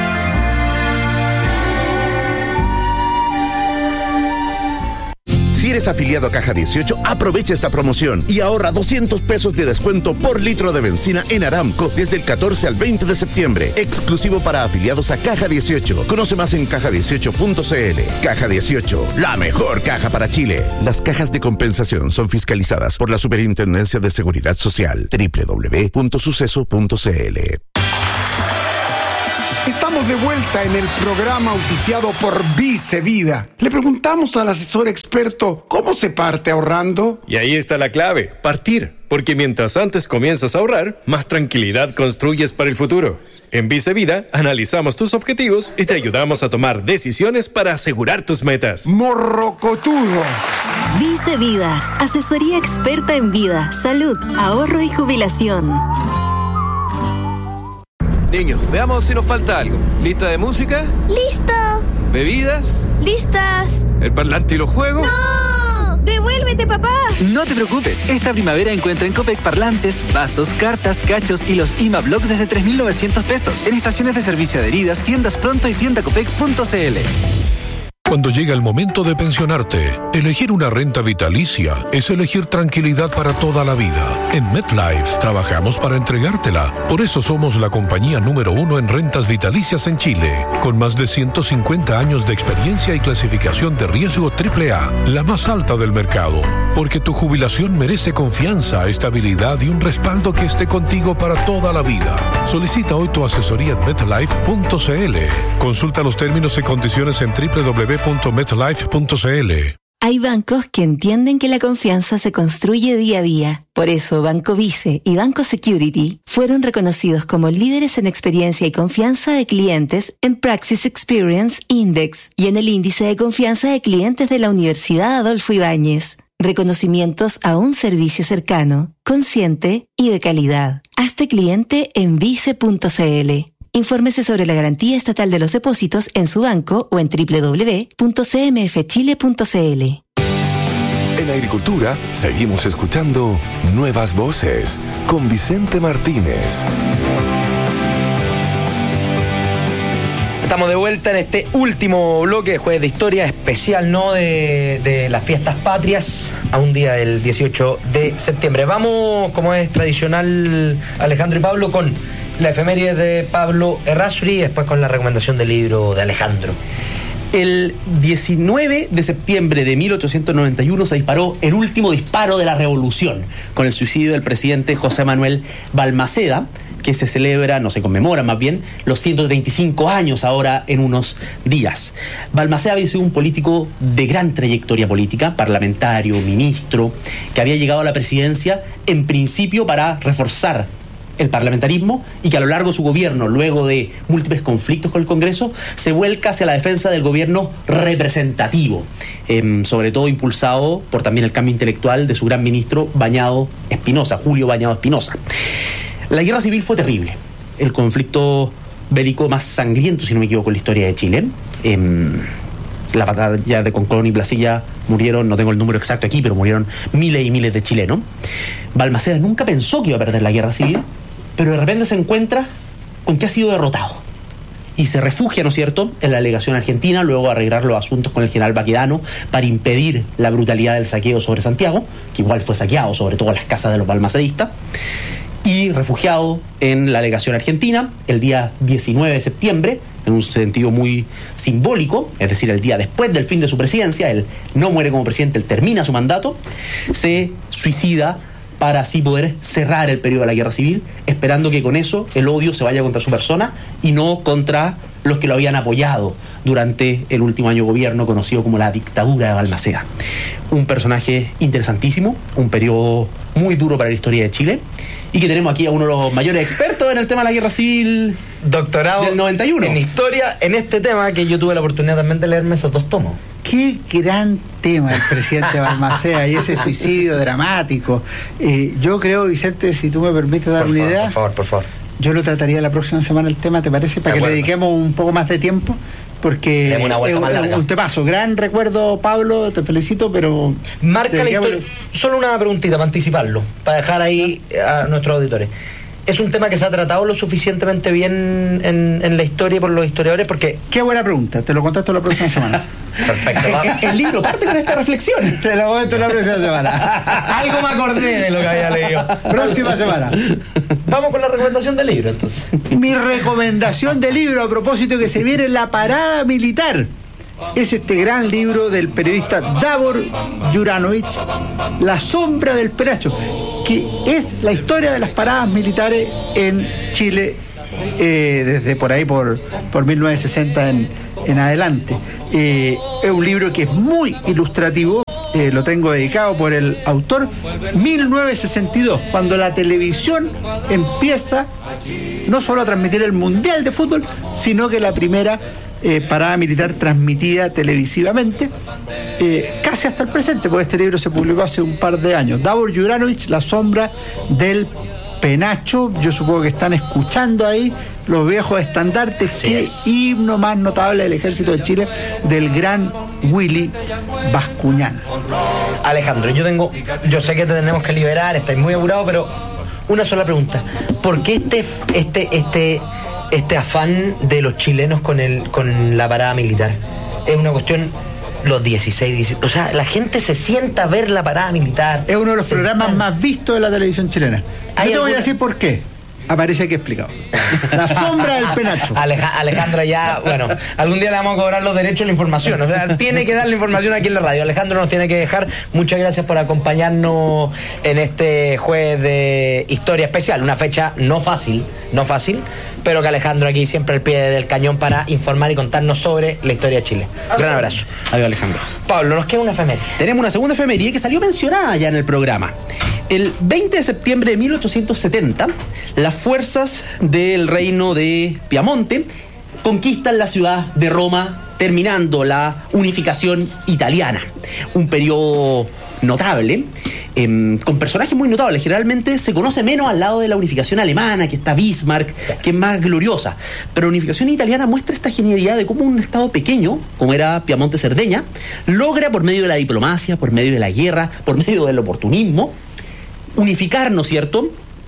Speaker 7: Si eres afiliado a Caja 18, aprovecha esta promoción y ahorra 200 pesos de descuento por litro de benzina en Aramco desde el 14 al 20 de septiembre. Exclusivo para afiliados a Caja 18. Conoce más en caja18.cl. Caja 18, la mejor caja para Chile. Las cajas de compensación son fiscalizadas por la Superintendencia de Seguridad Social. www.suceso.cl.
Speaker 12: Estamos de vuelta en el programa auspiciado por Vice Vida. Le preguntamos al asesor experto cómo se parte ahorrando.
Speaker 13: Y ahí está la clave, partir. Porque mientras antes comienzas a ahorrar, más tranquilidad construyes para el futuro. En Vice Vida, analizamos tus objetivos y te ayudamos a tomar decisiones para asegurar tus metas.
Speaker 12: Morrocotudo.
Speaker 14: Vice Vida, asesoría experta en vida, salud, ahorro y jubilación.
Speaker 15: Niños, veamos si nos falta algo. ¿Lista de música?
Speaker 16: ¡Listo!
Speaker 15: ¿Bebidas?
Speaker 16: ¡Listas!
Speaker 15: ¿El parlante y los juegos?
Speaker 16: ¡No! ¡Devuélvete, papá!
Speaker 17: No te preocupes, esta primavera encuentra en Copec parlantes, vasos, cartas, cachos y los IMA-Block desde 3.900 pesos. En estaciones de servicio adheridas, tiendas Pronto y tiendacopec.cl.
Speaker 18: Cuando llega el momento de pensionarte, elegir una renta vitalicia es elegir tranquilidad para toda la vida. En MetLife trabajamos para entregártela. Por eso somos la compañía número 1 en rentas vitalicias en Chile, con más de 150 años de experiencia y clasificación de riesgo AAA, la más alta del mercado. Porque tu jubilación merece confianza, estabilidad y un respaldo que esté contigo para toda la vida. Solicita hoy tu asesoría en MetLife.cl. Consulta los términos y condiciones en www.metlife.cl.
Speaker 19: Hay bancos que entienden que la confianza se construye día a día. Por eso, Banco Vice y Banco Security fueron reconocidos como líderes en experiencia y confianza de clientes en Praxis Experience Index y en el índice de confianza de clientes de la Universidad Adolfo Ibáñez. Reconocimientos a un servicio cercano, consciente y de calidad. Hazte cliente en vice.cl. Infórmese sobre la garantía estatal de los depósitos en su banco o en www.cmfchile.cl.
Speaker 6: En Agricultura seguimos escuchando Nuevas Voces con Vicente Martínez.
Speaker 3: Estamos de vuelta en este último bloque de Jueves de Historia especial, ¿no? De las fiestas patrias a un día del 18 de septiembre. Vamos, como es tradicional, Alejandro y Pablo, con la efeméride de Pablo Errázuriz y después con la recomendación del libro de Alejandro.
Speaker 2: El 19 de septiembre de 1891 se disparó el último disparo de la revolución, con el suicidio del presidente José Manuel Balmaceda, que se celebra, no se conmemora más bien, los 135 años ahora en unos días. Balmaceda había sido un político de gran trayectoria política, parlamentario, ministro, que había llegado a la presidencia en principio para reforzar el parlamentarismo y que a lo largo de su gobierno, luego de múltiples conflictos con el Congreso, se vuelca hacia la defensa del gobierno representativo, sobre todo impulsado por también el cambio intelectual de su gran ministro Bañado Espinosa, Julio Bañado Espinosa. La guerra civil fue terrible, el conflicto bélico más sangriento, si no me equivoco, en la historia de Chile. La batalla de Concón y Placilla murieron, no tengo el número exacto aquí, pero murieron miles y miles de chilenos. Balmaceda nunca pensó que iba a perder la guerra civil, pero de repente se encuentra con que ha sido derrotado. Y se refugia, ¿no es cierto?, en la legación argentina, luego de arreglar los asuntos con el general Baquedano para impedir la brutalidad del saqueo sobre Santiago, que igual fue saqueado, sobre todo las casas de los balmacedistas. Y refugiado en la legación argentina, el día 19 de septiembre, en un sentido muy simbólico, es decir, el día después del fin de su presidencia, él no muere como presidente, él termina su mandato, se suicida para así poder cerrar el periodo de la guerra civil, esperando que con eso el odio se vaya contra su persona y no contra los que lo habían apoyado durante el último año de gobierno, conocido como la dictadura de Balmaceda. Un personaje interesantísimo, un periodo muy duro para la historia de Chile, y que tenemos aquí a uno de los mayores expertos en el tema de la guerra civil,
Speaker 3: doctorado
Speaker 2: del 91.
Speaker 3: En historia, en este tema, que yo tuve la oportunidad también de leerme esos 2 tomos.
Speaker 1: Qué gran tema el presidente Balmaceda y ese suicidio dramático. Yo creo, Vicente, si tú me permites dar una idea.
Speaker 3: Por favor.
Speaker 1: Yo lo trataría la próxima semana el tema, ¿te parece? Para que le dediquemos un poco más de tiempo. Porque
Speaker 3: una vuelta más larga.
Speaker 1: Un temazo. Gran recuerdo, Pablo, te felicito, pero...
Speaker 3: Marca la historia. Solo una preguntita para anticiparlo, para dejar ahí a nuestros auditores. ¿Es un tema que se ha tratado lo suficientemente bien en la historia y por los historiadores? Porque...
Speaker 1: Qué buena pregunta, te lo contesto la próxima semana.
Speaker 3: Perfecto.
Speaker 2: El libro parte con esta reflexión.
Speaker 1: Te lo contesto la próxima semana.
Speaker 3: Algo me acordé de lo que había leído.
Speaker 1: Próxima semana.
Speaker 3: Vamos con la recomendación del libro, entonces.
Speaker 1: Mi recomendación de libro, a propósito que se viene La Parada Militar, es este gran libro del periodista Davor Juranovic, La Sombra del Penacho, que es la historia de las paradas militares en Chile desde por ahí, por 1960 en adelante. Es un libro que es muy ilustrativo, lo tengo dedicado por el autor, 1962, cuando la televisión empieza no solo a transmitir el Mundial de Fútbol, sino que la primera parada militar transmitida televisivamente, casi hasta el presente, porque este libro se publicó hace un par de años. Davor Juranovic, La Sombra del Penacho. Yo supongo que están escuchando ahí los viejos estandartes. Qué himno más notable del Ejército de Chile, del gran Willy Bascuñán.
Speaker 3: Alejandro, yo sé que te tenemos que liberar, estáis muy apurado, pero una sola pregunta. ¿Por qué este afán de los chilenos con la parada militar? Es una cuestión, los 16, o sea, la gente se sienta a ver la parada militar.
Speaker 1: Es uno de los programas más vistos de la televisión chilena. Yo te voy a decir por qué. Aparece aquí explicado. La Sombra del Penacho.
Speaker 3: Alejandro ya, bueno, algún día le vamos a cobrar los derechos a la información. O sea, tiene que dar la información aquí en la radio. Alejandro nos tiene que dejar. Muchas gracias por acompañarnos en este jueves de Historia Especial. Una fecha no fácil, pero que Alejandro aquí siempre al pie del cañón para informar y contarnos sobre la historia de Chile. Gran abrazo.
Speaker 2: Adiós, Alejandro.
Speaker 3: Pablo, nos queda una efeméride.
Speaker 2: Tenemos una segunda efeméride que salió mencionada ya en el programa. El 20 de septiembre de 1870, las fuerzas del reino de Piamonte conquistan la ciudad de Roma, terminando la unificación italiana. Un periodo notable, con personajes muy notables. Generalmente se conoce menos al lado de la unificación alemana, que está Bismarck, que es más gloriosa. Pero la unificación italiana muestra esta genialidad de cómo un estado pequeño, como era Piamonte-Cerdeña, logra por medio de la diplomacia, por medio de la guerra, por medio del oportunismo, unificar, ¿no es cierto?,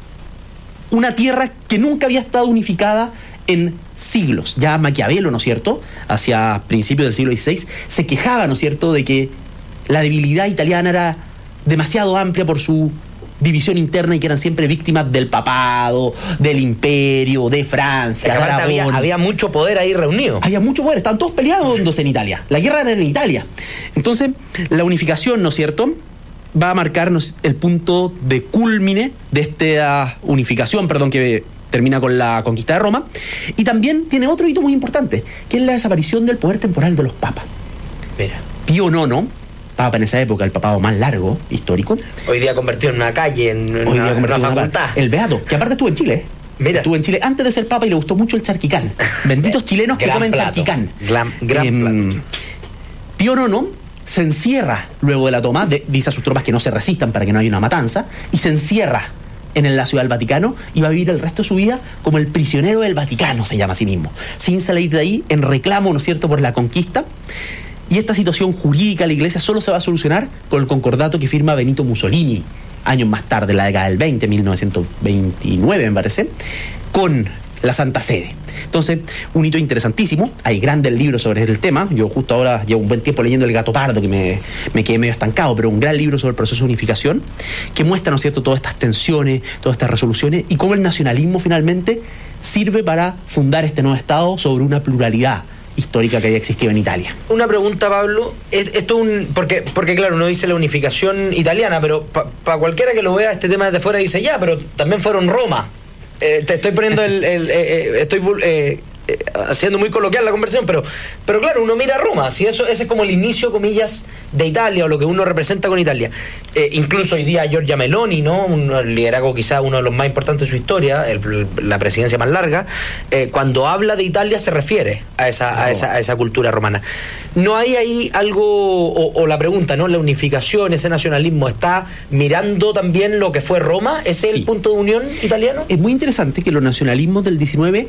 Speaker 2: una tierra que nunca había estado unificada en siglos. Ya Maquiavelo, ¿no es cierto?, hacia principios del siglo XVI, se quejaba, ¿no es cierto?, de que la debilidad italiana era demasiado amplia por su división interna y que eran siempre víctimas del papado, del imperio, de Francia, de Aragón.
Speaker 3: Había mucho poder ahí reunido.
Speaker 2: Había mucho poder, estaban todos peleados en Italia. La guerra era en Italia. Entonces, la unificación, ¿no es cierto?, va a marcarnos el punto de culmine de esta unificación, que termina con la conquista de Roma. Y también tiene otro hito muy importante, que es la desaparición del poder temporal de los papas.
Speaker 3: Mira.
Speaker 2: Pío IX, papa en esa época, el papado más largo histórico.
Speaker 3: Hoy día convertido en una calle, en una facultad.
Speaker 2: El Beato, que aparte estuvo en Chile.
Speaker 3: Mira.
Speaker 2: Estuvo en Chile antes de ser papa y le gustó mucho el charquicán. Benditos chilenos que comen charquicán.
Speaker 3: Gran plato.
Speaker 2: Pío IX se encierra luego de la toma, dice a sus tropas que no se resistan para que no haya una matanza, y se encierra en la ciudad del Vaticano y va a vivir el resto de su vida como el prisionero del Vaticano, se llama a sí mismo, sin salir de ahí, en reclamo, ¿no es cierto?, por la conquista. Y esta situación jurídica de la Iglesia solo se va a solucionar con el concordato que firma Benito Mussolini años más tarde, en la década del 20, 1929 me parece, con la Santa Sede. Entonces, un hito interesantísimo. Hay grandes libros sobre el tema. Yo justo ahora llevo un buen tiempo leyendo El Gato Pardo, que me quedé medio estancado, pero un gran libro sobre el proceso de unificación que muestra, ¿no es cierto?, todas estas tensiones, todas estas resoluciones y cómo el nacionalismo finalmente sirve para fundar este nuevo Estado sobre una pluralidad histórica que había existido en Italia.
Speaker 3: Una pregunta, Pablo. Porque claro, uno dice la unificación italiana, pero para cualquiera que lo vea este tema desde fuera dice, ya, pero también fueron Roma. Te estoy poniendo haciendo muy coloquial la conversación, pero claro, uno mira a Roma, si ese es como el inicio, comillas, de Italia, o lo que uno representa con Italia. Incluso hoy día Giorgia Meloni, ¿no?, un liderazgo quizá uno de los más importantes de su historia, la presidencia más larga, cuando habla de Italia se refiere a esa cultura romana. ¿No hay ahí algo, o la pregunta, ¿no?, la unificación, ese nacionalismo, está mirando también lo que fue Roma? ¿Ese es el punto de unión italiano?
Speaker 2: Es muy interesante que los nacionalismos del 19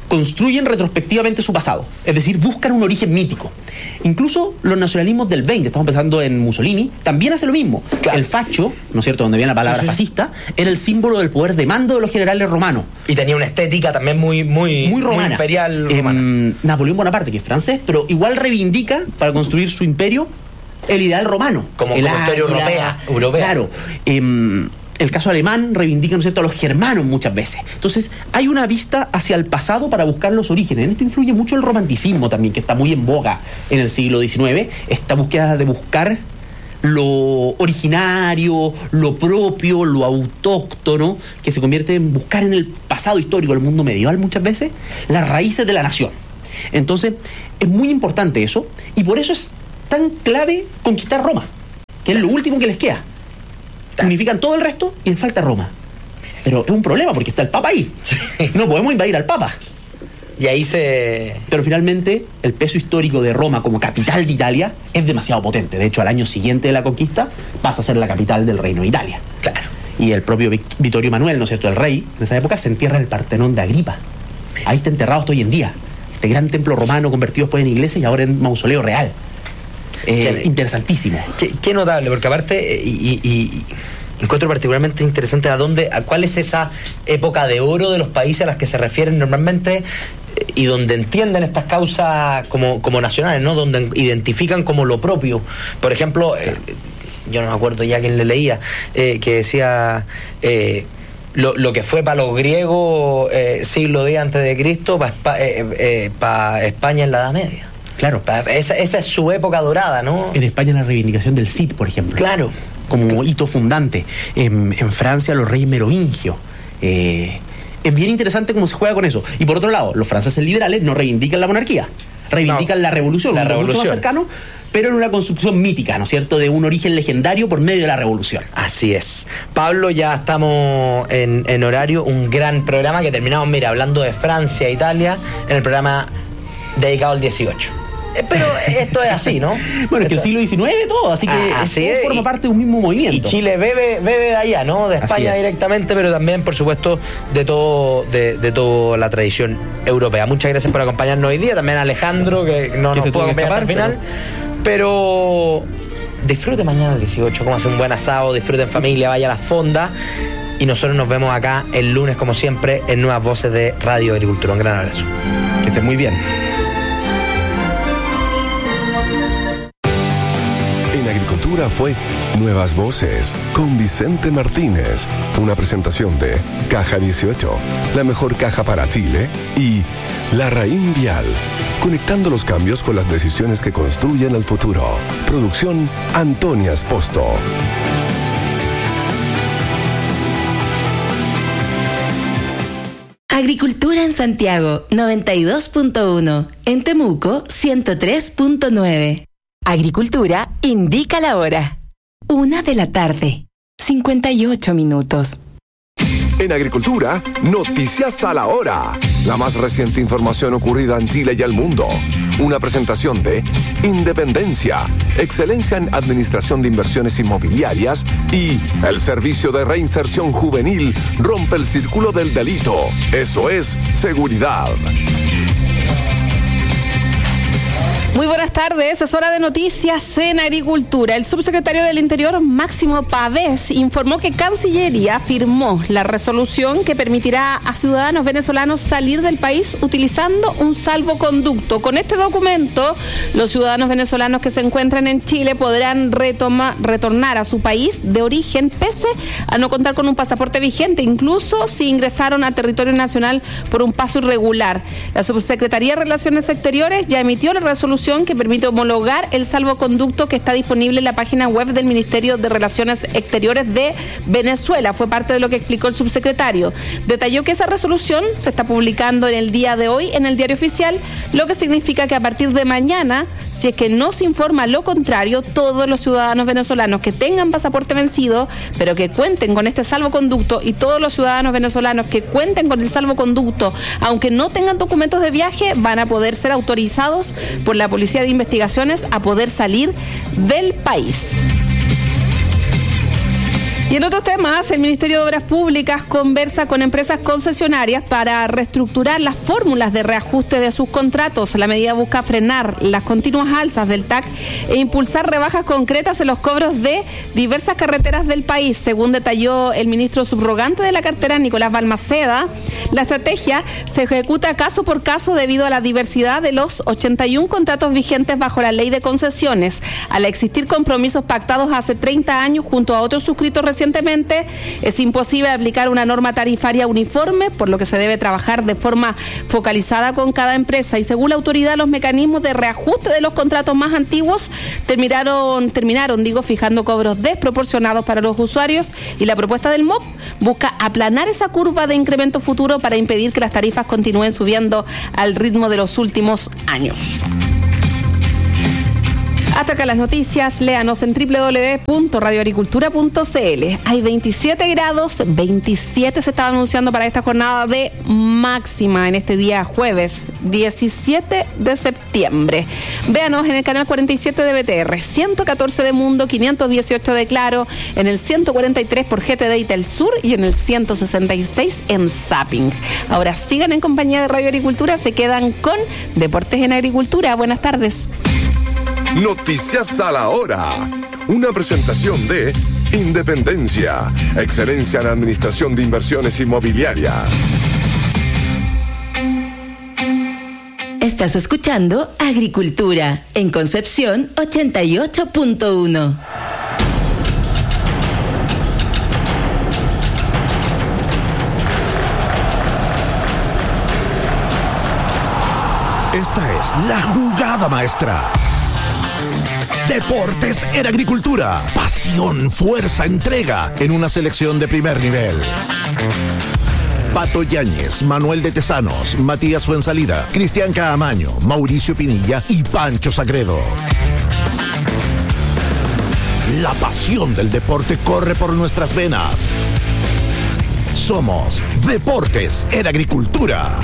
Speaker 2: construyen retrospectivamente su pasado, es decir, buscan un origen mítico. Incluso los nacionalismos del 20, estamos pensando en Mussolini, también hace lo mismo. Claro. El facho, ¿no es cierto?, donde viene la palabra fascista, era el símbolo del poder de mando de los generales romanos.
Speaker 3: Y tenía una estética también muy romana, muy imperial romana.
Speaker 2: Napoleón Bonaparte, que es francés, pero igual reivindica, para construir su imperio, el ideal romano.
Speaker 3: Como historia europea.
Speaker 2: Claro. El caso alemán reivindica, ¿no es cierto?, a los germanos muchas veces. Entonces, hay una vista hacia el pasado para buscar los orígenes. En esto influye mucho el romanticismo también, que está muy en boga en el siglo XIX. Esta búsqueda de buscar lo originario, lo propio, lo autóctono, que se convierte en buscar en el pasado histórico del mundo medieval muchas veces las raíces de la nación. Entonces, es muy importante eso, y por eso es tan clave conquistar Roma, que es lo último que les queda. Unifican todo el resto y les falta Roma. Pero es un problema porque está el Papa ahí. Sí. No podemos invadir al Papa.
Speaker 3: Y ahí Pero
Speaker 2: finalmente el peso histórico de Roma como capital de Italia es demasiado potente. De hecho, al año siguiente de la conquista pasa a ser la capital del Reino de Italia.
Speaker 3: Claro.
Speaker 2: Y el propio Vittorio Emanuel, ¿no es cierto?, el rey, en esa época se entierra en el Partenón de Agripa. Ahí está enterrado hasta hoy en día. Este gran templo romano convertido después en iglesia y ahora en mausoleo real. Interesantísimo.
Speaker 3: Qué notable, porque aparte y encuentro particularmente interesante cuál es esa época de oro de los países a las que se refieren normalmente y donde entienden estas causas como nacionales, ¿no? Donde identifican como lo propio. Por ejemplo, yo no me acuerdo ya quién le leía, que decía lo que fue para los griegos siglo X antes de Cristo, para España en la Edad Media.
Speaker 2: Claro.
Speaker 3: Esa es su época dorada, ¿no?
Speaker 2: En España la reivindicación del Cid, por ejemplo.
Speaker 3: Claro.
Speaker 2: Como hito fundante. En Francia los reyes merovingios. Es bien interesante cómo se juega con eso. Y por otro lado, los franceses liberales no reivindican la monarquía. Reivindican la revolución. Mucho más cercano, pero en una construcción mítica, ¿no es cierto?, de un origen legendario por medio de la revolución.
Speaker 3: Así es. Pablo, ya estamos en horario. Un gran programa que terminamos, mira, hablando de Francia e Italia, en el programa dedicado al 18. Pero esto es así, ¿no?
Speaker 2: Bueno, es que el siglo XIX todo, así que forma parte de un mismo movimiento.
Speaker 3: Y Chile bebe de allá, ¿no? De España directamente, pero también, por supuesto, de toda la tradición europea. Muchas gracias por acompañarnos hoy día. También a Alejandro, que no nos pudo acompañar hasta el final. Pero disfrute mañana el 18, como hace un buen asado, disfrute en familia, vaya a la fonda. Y nosotros nos vemos acá el lunes, como siempre, en Nuevas Voces de Radio Agricultura. Un gran abrazo.
Speaker 2: Que estén muy bien.
Speaker 6: En Agricultura fue Nuevas Voces con Vicente Martínez, una presentación de Caja 18, la mejor caja para Chile, y La Raín Vial, conectando los cambios con las decisiones que construyen el futuro. Producción Antonia Esposto.
Speaker 19: Agricultura en Santiago 92.1, en Temuco 103.9. Agricultura indica la hora. 1:00 p.m, 58 minutos.
Speaker 6: En Agricultura, noticias a la hora. La más reciente información ocurrida en Chile y el mundo. Una presentación de Independencia, excelencia en administración de inversiones inmobiliarias, y el Servicio de Reinserción Juvenil rompe el círculo del delito. Eso es seguridad.
Speaker 20: Muy buenas tardes, es hora de noticias en Agricultura. El subsecretario del Interior, Máximo Pavés, informó que Cancillería firmó la resolución que permitirá a ciudadanos venezolanos salir del país utilizando un salvoconducto. Con este documento, los ciudadanos venezolanos que se encuentran en Chile podrán retornar a su país de origen pese a no contar con un pasaporte vigente, incluso si ingresaron al territorio nacional por un paso irregular. La Subsecretaría de Relaciones Exteriores ya emitió la resolución que permite homologar el salvoconducto que está disponible en la página web del Ministerio de Relaciones Exteriores de Venezuela. Fue parte de lo que explicó el subsecretario. Detalló que esa resolución se está publicando en el día de hoy en el Diario Oficial, lo que significa que a partir de mañana, si es que no se informa lo contrario, todos los ciudadanos venezolanos que tengan pasaporte vencido, pero que cuenten con este salvoconducto, y todos los ciudadanos venezolanos que cuenten con el salvoconducto, aunque no tengan documentos de viaje, van a poder ser autorizados por la Policía de Investigaciones a poder salir del país. Y en otros temas, el Ministerio de Obras Públicas conversa con empresas concesionarias para reestructurar las fórmulas de reajuste de sus contratos. La medida busca frenar las continuas alzas del TAC e impulsar rebajas concretas en los cobros de diversas carreteras del país. Según detalló el ministro subrogante de la cartera, Nicolás Balmaceda, la estrategia se ejecuta caso por caso debido a la diversidad de los 81 contratos vigentes bajo la ley de concesiones. Al existir compromisos pactados hace 30 años junto a otros suscritos recientemente, es imposible aplicar una norma tarifaria uniforme, por lo que se debe trabajar de forma focalizada con cada empresa. Y según la autoridad, los mecanismos de reajuste de los contratos más antiguos terminaron fijando cobros desproporcionados para los usuarios, y la propuesta del MOP busca aplanar esa curva de incremento futuro para impedir que las tarifas continúen subiendo al ritmo de los últimos años. Hasta acá las noticias, léanos en www.radioagricultura.cl. Hay 27 grados, 27 se estaba anunciando para esta jornada de máxima en este día jueves 17 de septiembre. Véanos en el canal 47 de BTR, 114 de Mundo, 518 de Claro, en el 143 por GTD y Telsur y en el 166 en Zapping. Ahora sigan en compañía de Radio Agricultura, se quedan con Deportes en Agricultura. Buenas tardes.
Speaker 21: Noticias a la hora. Una presentación de Independencia, excelencia en administración de inversiones inmobiliarias.
Speaker 19: Estás escuchando Agricultura en Concepción 88.1.
Speaker 7: Esta es la jugada maestra. Deportes en Agricultura. Pasión, fuerza, entrega en una selección de primer nivel. Pato Yáñez, Manuel de Tesanos, Matías Fuensalida, Cristian Caamaño, Mauricio Pinilla y Pancho Sagredo. La pasión del deporte corre por nuestras venas. Somos Deportes en Agricultura.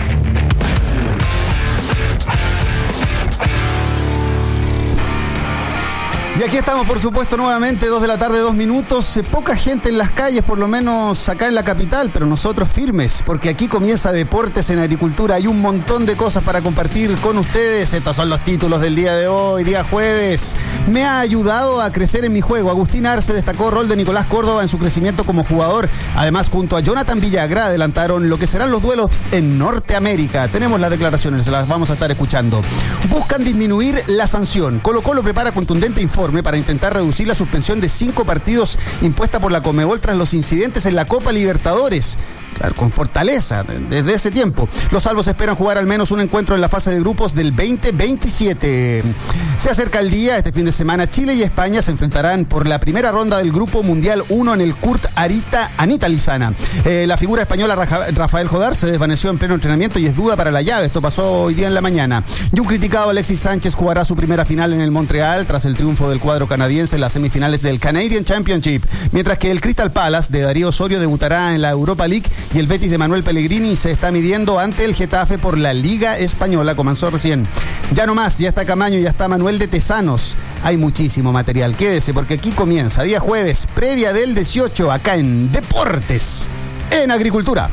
Speaker 22: Y aquí estamos, por supuesto, nuevamente, 2 de la tarde, 2 minutos. Poca gente en las calles, por lo menos acá en la capital, pero nosotros firmes, porque aquí comienza Deportes en Agricultura. Hay un montón de cosas para compartir con ustedes. Estos son los títulos del día de hoy, día jueves. Me ha ayudado a crecer en mi juego. Agustín Arce destacó rol de Nicolás Córdoba en su crecimiento como jugador. Además, junto a Jonathan Villagra, adelantaron lo que serán los duelos en Norteamérica. Tenemos las declaraciones, las vamos a estar escuchando. Buscan disminuir la sanción. Colo-Colo prepara contundente informe para intentar reducir la suspensión de 5 partidos impuesta por la Conmebol tras los incidentes en la Copa Libertadores. Claro, con fortaleza desde ese tiempo. Los salvos esperan jugar al menos un encuentro en la fase de grupos del 2027. Se acerca el día. Este fin de semana Chile y España se enfrentarán por la primera ronda del Grupo Mundial 1 en el Kurt Anita Lizana. La figura española Rafael Jodar se desvaneció en pleno entrenamiento y es duda para la llave. Esto pasó hoy día en la mañana. Y un criticado, Alexis Sánchez, jugará su primera final en el Montreal tras el triunfo del cuadro canadiense en las semifinales del Canadian Championship, mientras que el Crystal Palace de Darío Osorio debutará en la Europa League y el Betis de Manuel Pellegrini se está midiendo ante el Getafe por la Liga Española. Comenzó recién. Ya no más, ya está Camaño, ya está Manuel de Tesanos. Hay muchísimo material. Quédese porque aquí comienza día jueves, previa del 18, acá en Deportes en Agricultura.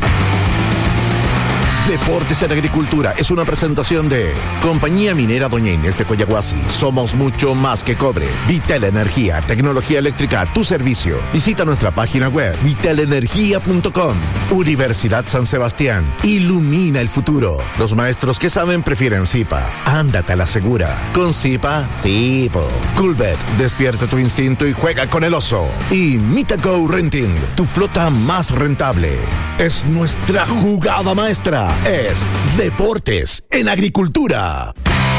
Speaker 7: Deportes en Agricultura es una presentación de Compañía Minera Doña Inés de Coyahuasi. Somos mucho más que cobre. Vital Energía, tecnología eléctrica a tu servicio. Visita nuestra página web vitalenergia.com. Universidad San Sebastián. Ilumina el futuro. Los maestros que saben prefieren Zipa. Ándate a la segura. Con Zipa, Zipo. Coolbet, despierta tu instinto y juega con el oso. Y Mitaco Renting, tu flota más rentable. Es nuestra jugada maestra. Es Deportes en Agricultura.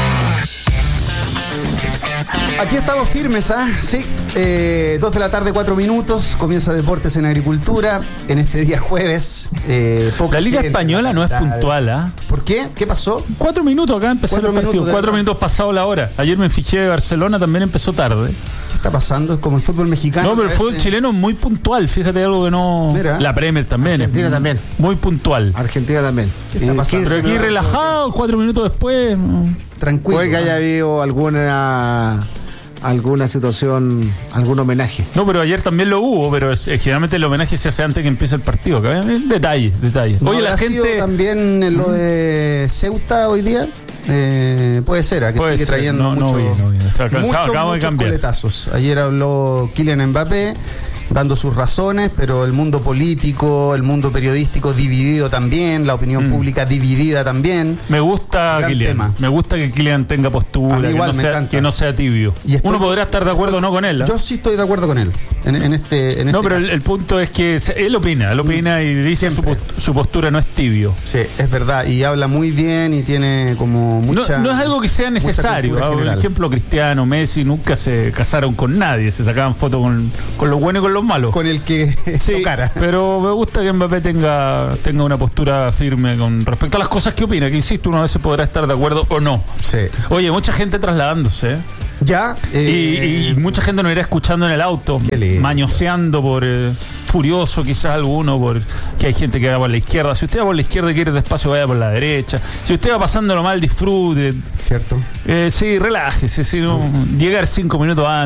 Speaker 22: Aquí estamos firmes, ¿ah? Sí, 2 de la tarde, 4 minutos. Comienza Deportes en Agricultura en este día jueves.
Speaker 23: La Liga Española no es puntual, ¿ah?
Speaker 22: ¿Por qué? ¿Qué pasó?
Speaker 23: 4 minutos acá empezó el partido. 4 minutos pasado la hora. Ayer me fijé de Barcelona, también empezó tarde.
Speaker 22: ¿Qué está pasando? Es como el fútbol mexicano.
Speaker 23: No, pero el fútbol chileno es muy puntual. Fíjate, algo que no.
Speaker 22: Mira.
Speaker 23: La Premier también.
Speaker 22: Argentina también.
Speaker 23: Muy puntual.
Speaker 22: Argentina también. ¿Qué está pasando?
Speaker 23: Pero aquí relajado, 4 minutos después.
Speaker 22: Tranquilo.
Speaker 24: Puede que haya habido alguna
Speaker 4: alguna situación, algún homenaje.
Speaker 23: No, pero ayer también lo hubo, pero generalmente el homenaje se hace antes que empiece el partido. Detalle.
Speaker 22: ¿No
Speaker 23: Oye, la
Speaker 22: habrá sido
Speaker 23: gente
Speaker 22: también en lo de Ceuta hoy día? Puede ser, que
Speaker 23: puede
Speaker 22: sigue
Speaker 23: ser.
Speaker 22: trayendo
Speaker 23: No vi. Estaba cansado, acabo de
Speaker 22: muchos
Speaker 23: cambiar.
Speaker 22: coletazos. Ayer habló Kylian Mbappé dando sus razones, pero el mundo político, el mundo periodístico dividido también, la opinión pública dividida también.
Speaker 23: Me gusta Kylian. Me gusta que Kylian tenga postura, que no sea tibio. Uno podrá estar de acuerdo o no con él.
Speaker 22: Yo sí estoy de acuerdo con él.
Speaker 23: No, pero el punto es que él opina y dice su postura no es tibio.
Speaker 22: Sí, es verdad. Y habla muy bien y tiene como mucha...
Speaker 23: No es algo que sea necesario. Por ejemplo, Cristiano, Messi nunca se casaron con nadie. Se sacaban fotos con los buenos y con los malos.
Speaker 22: Con el que tocara.
Speaker 23: Pero me gusta que Mbappé tenga una postura firme con respecto a las cosas que opina. Que insisto, uno a veces podrá estar de acuerdo o no.
Speaker 22: Sí.
Speaker 23: Oye, mucha gente trasladándose.
Speaker 22: Ya.
Speaker 23: Y mucha gente nos irá escuchando en el auto, mañoseando por furioso quizás alguno, porque hay gente que va por la izquierda. Si usted va por la izquierda y quiere despacio, vaya por la derecha. Si usted va pasándolo mal, disfrute.
Speaker 22: Cierto.
Speaker 23: Sí, relájese. Llegar 5 minutos antes.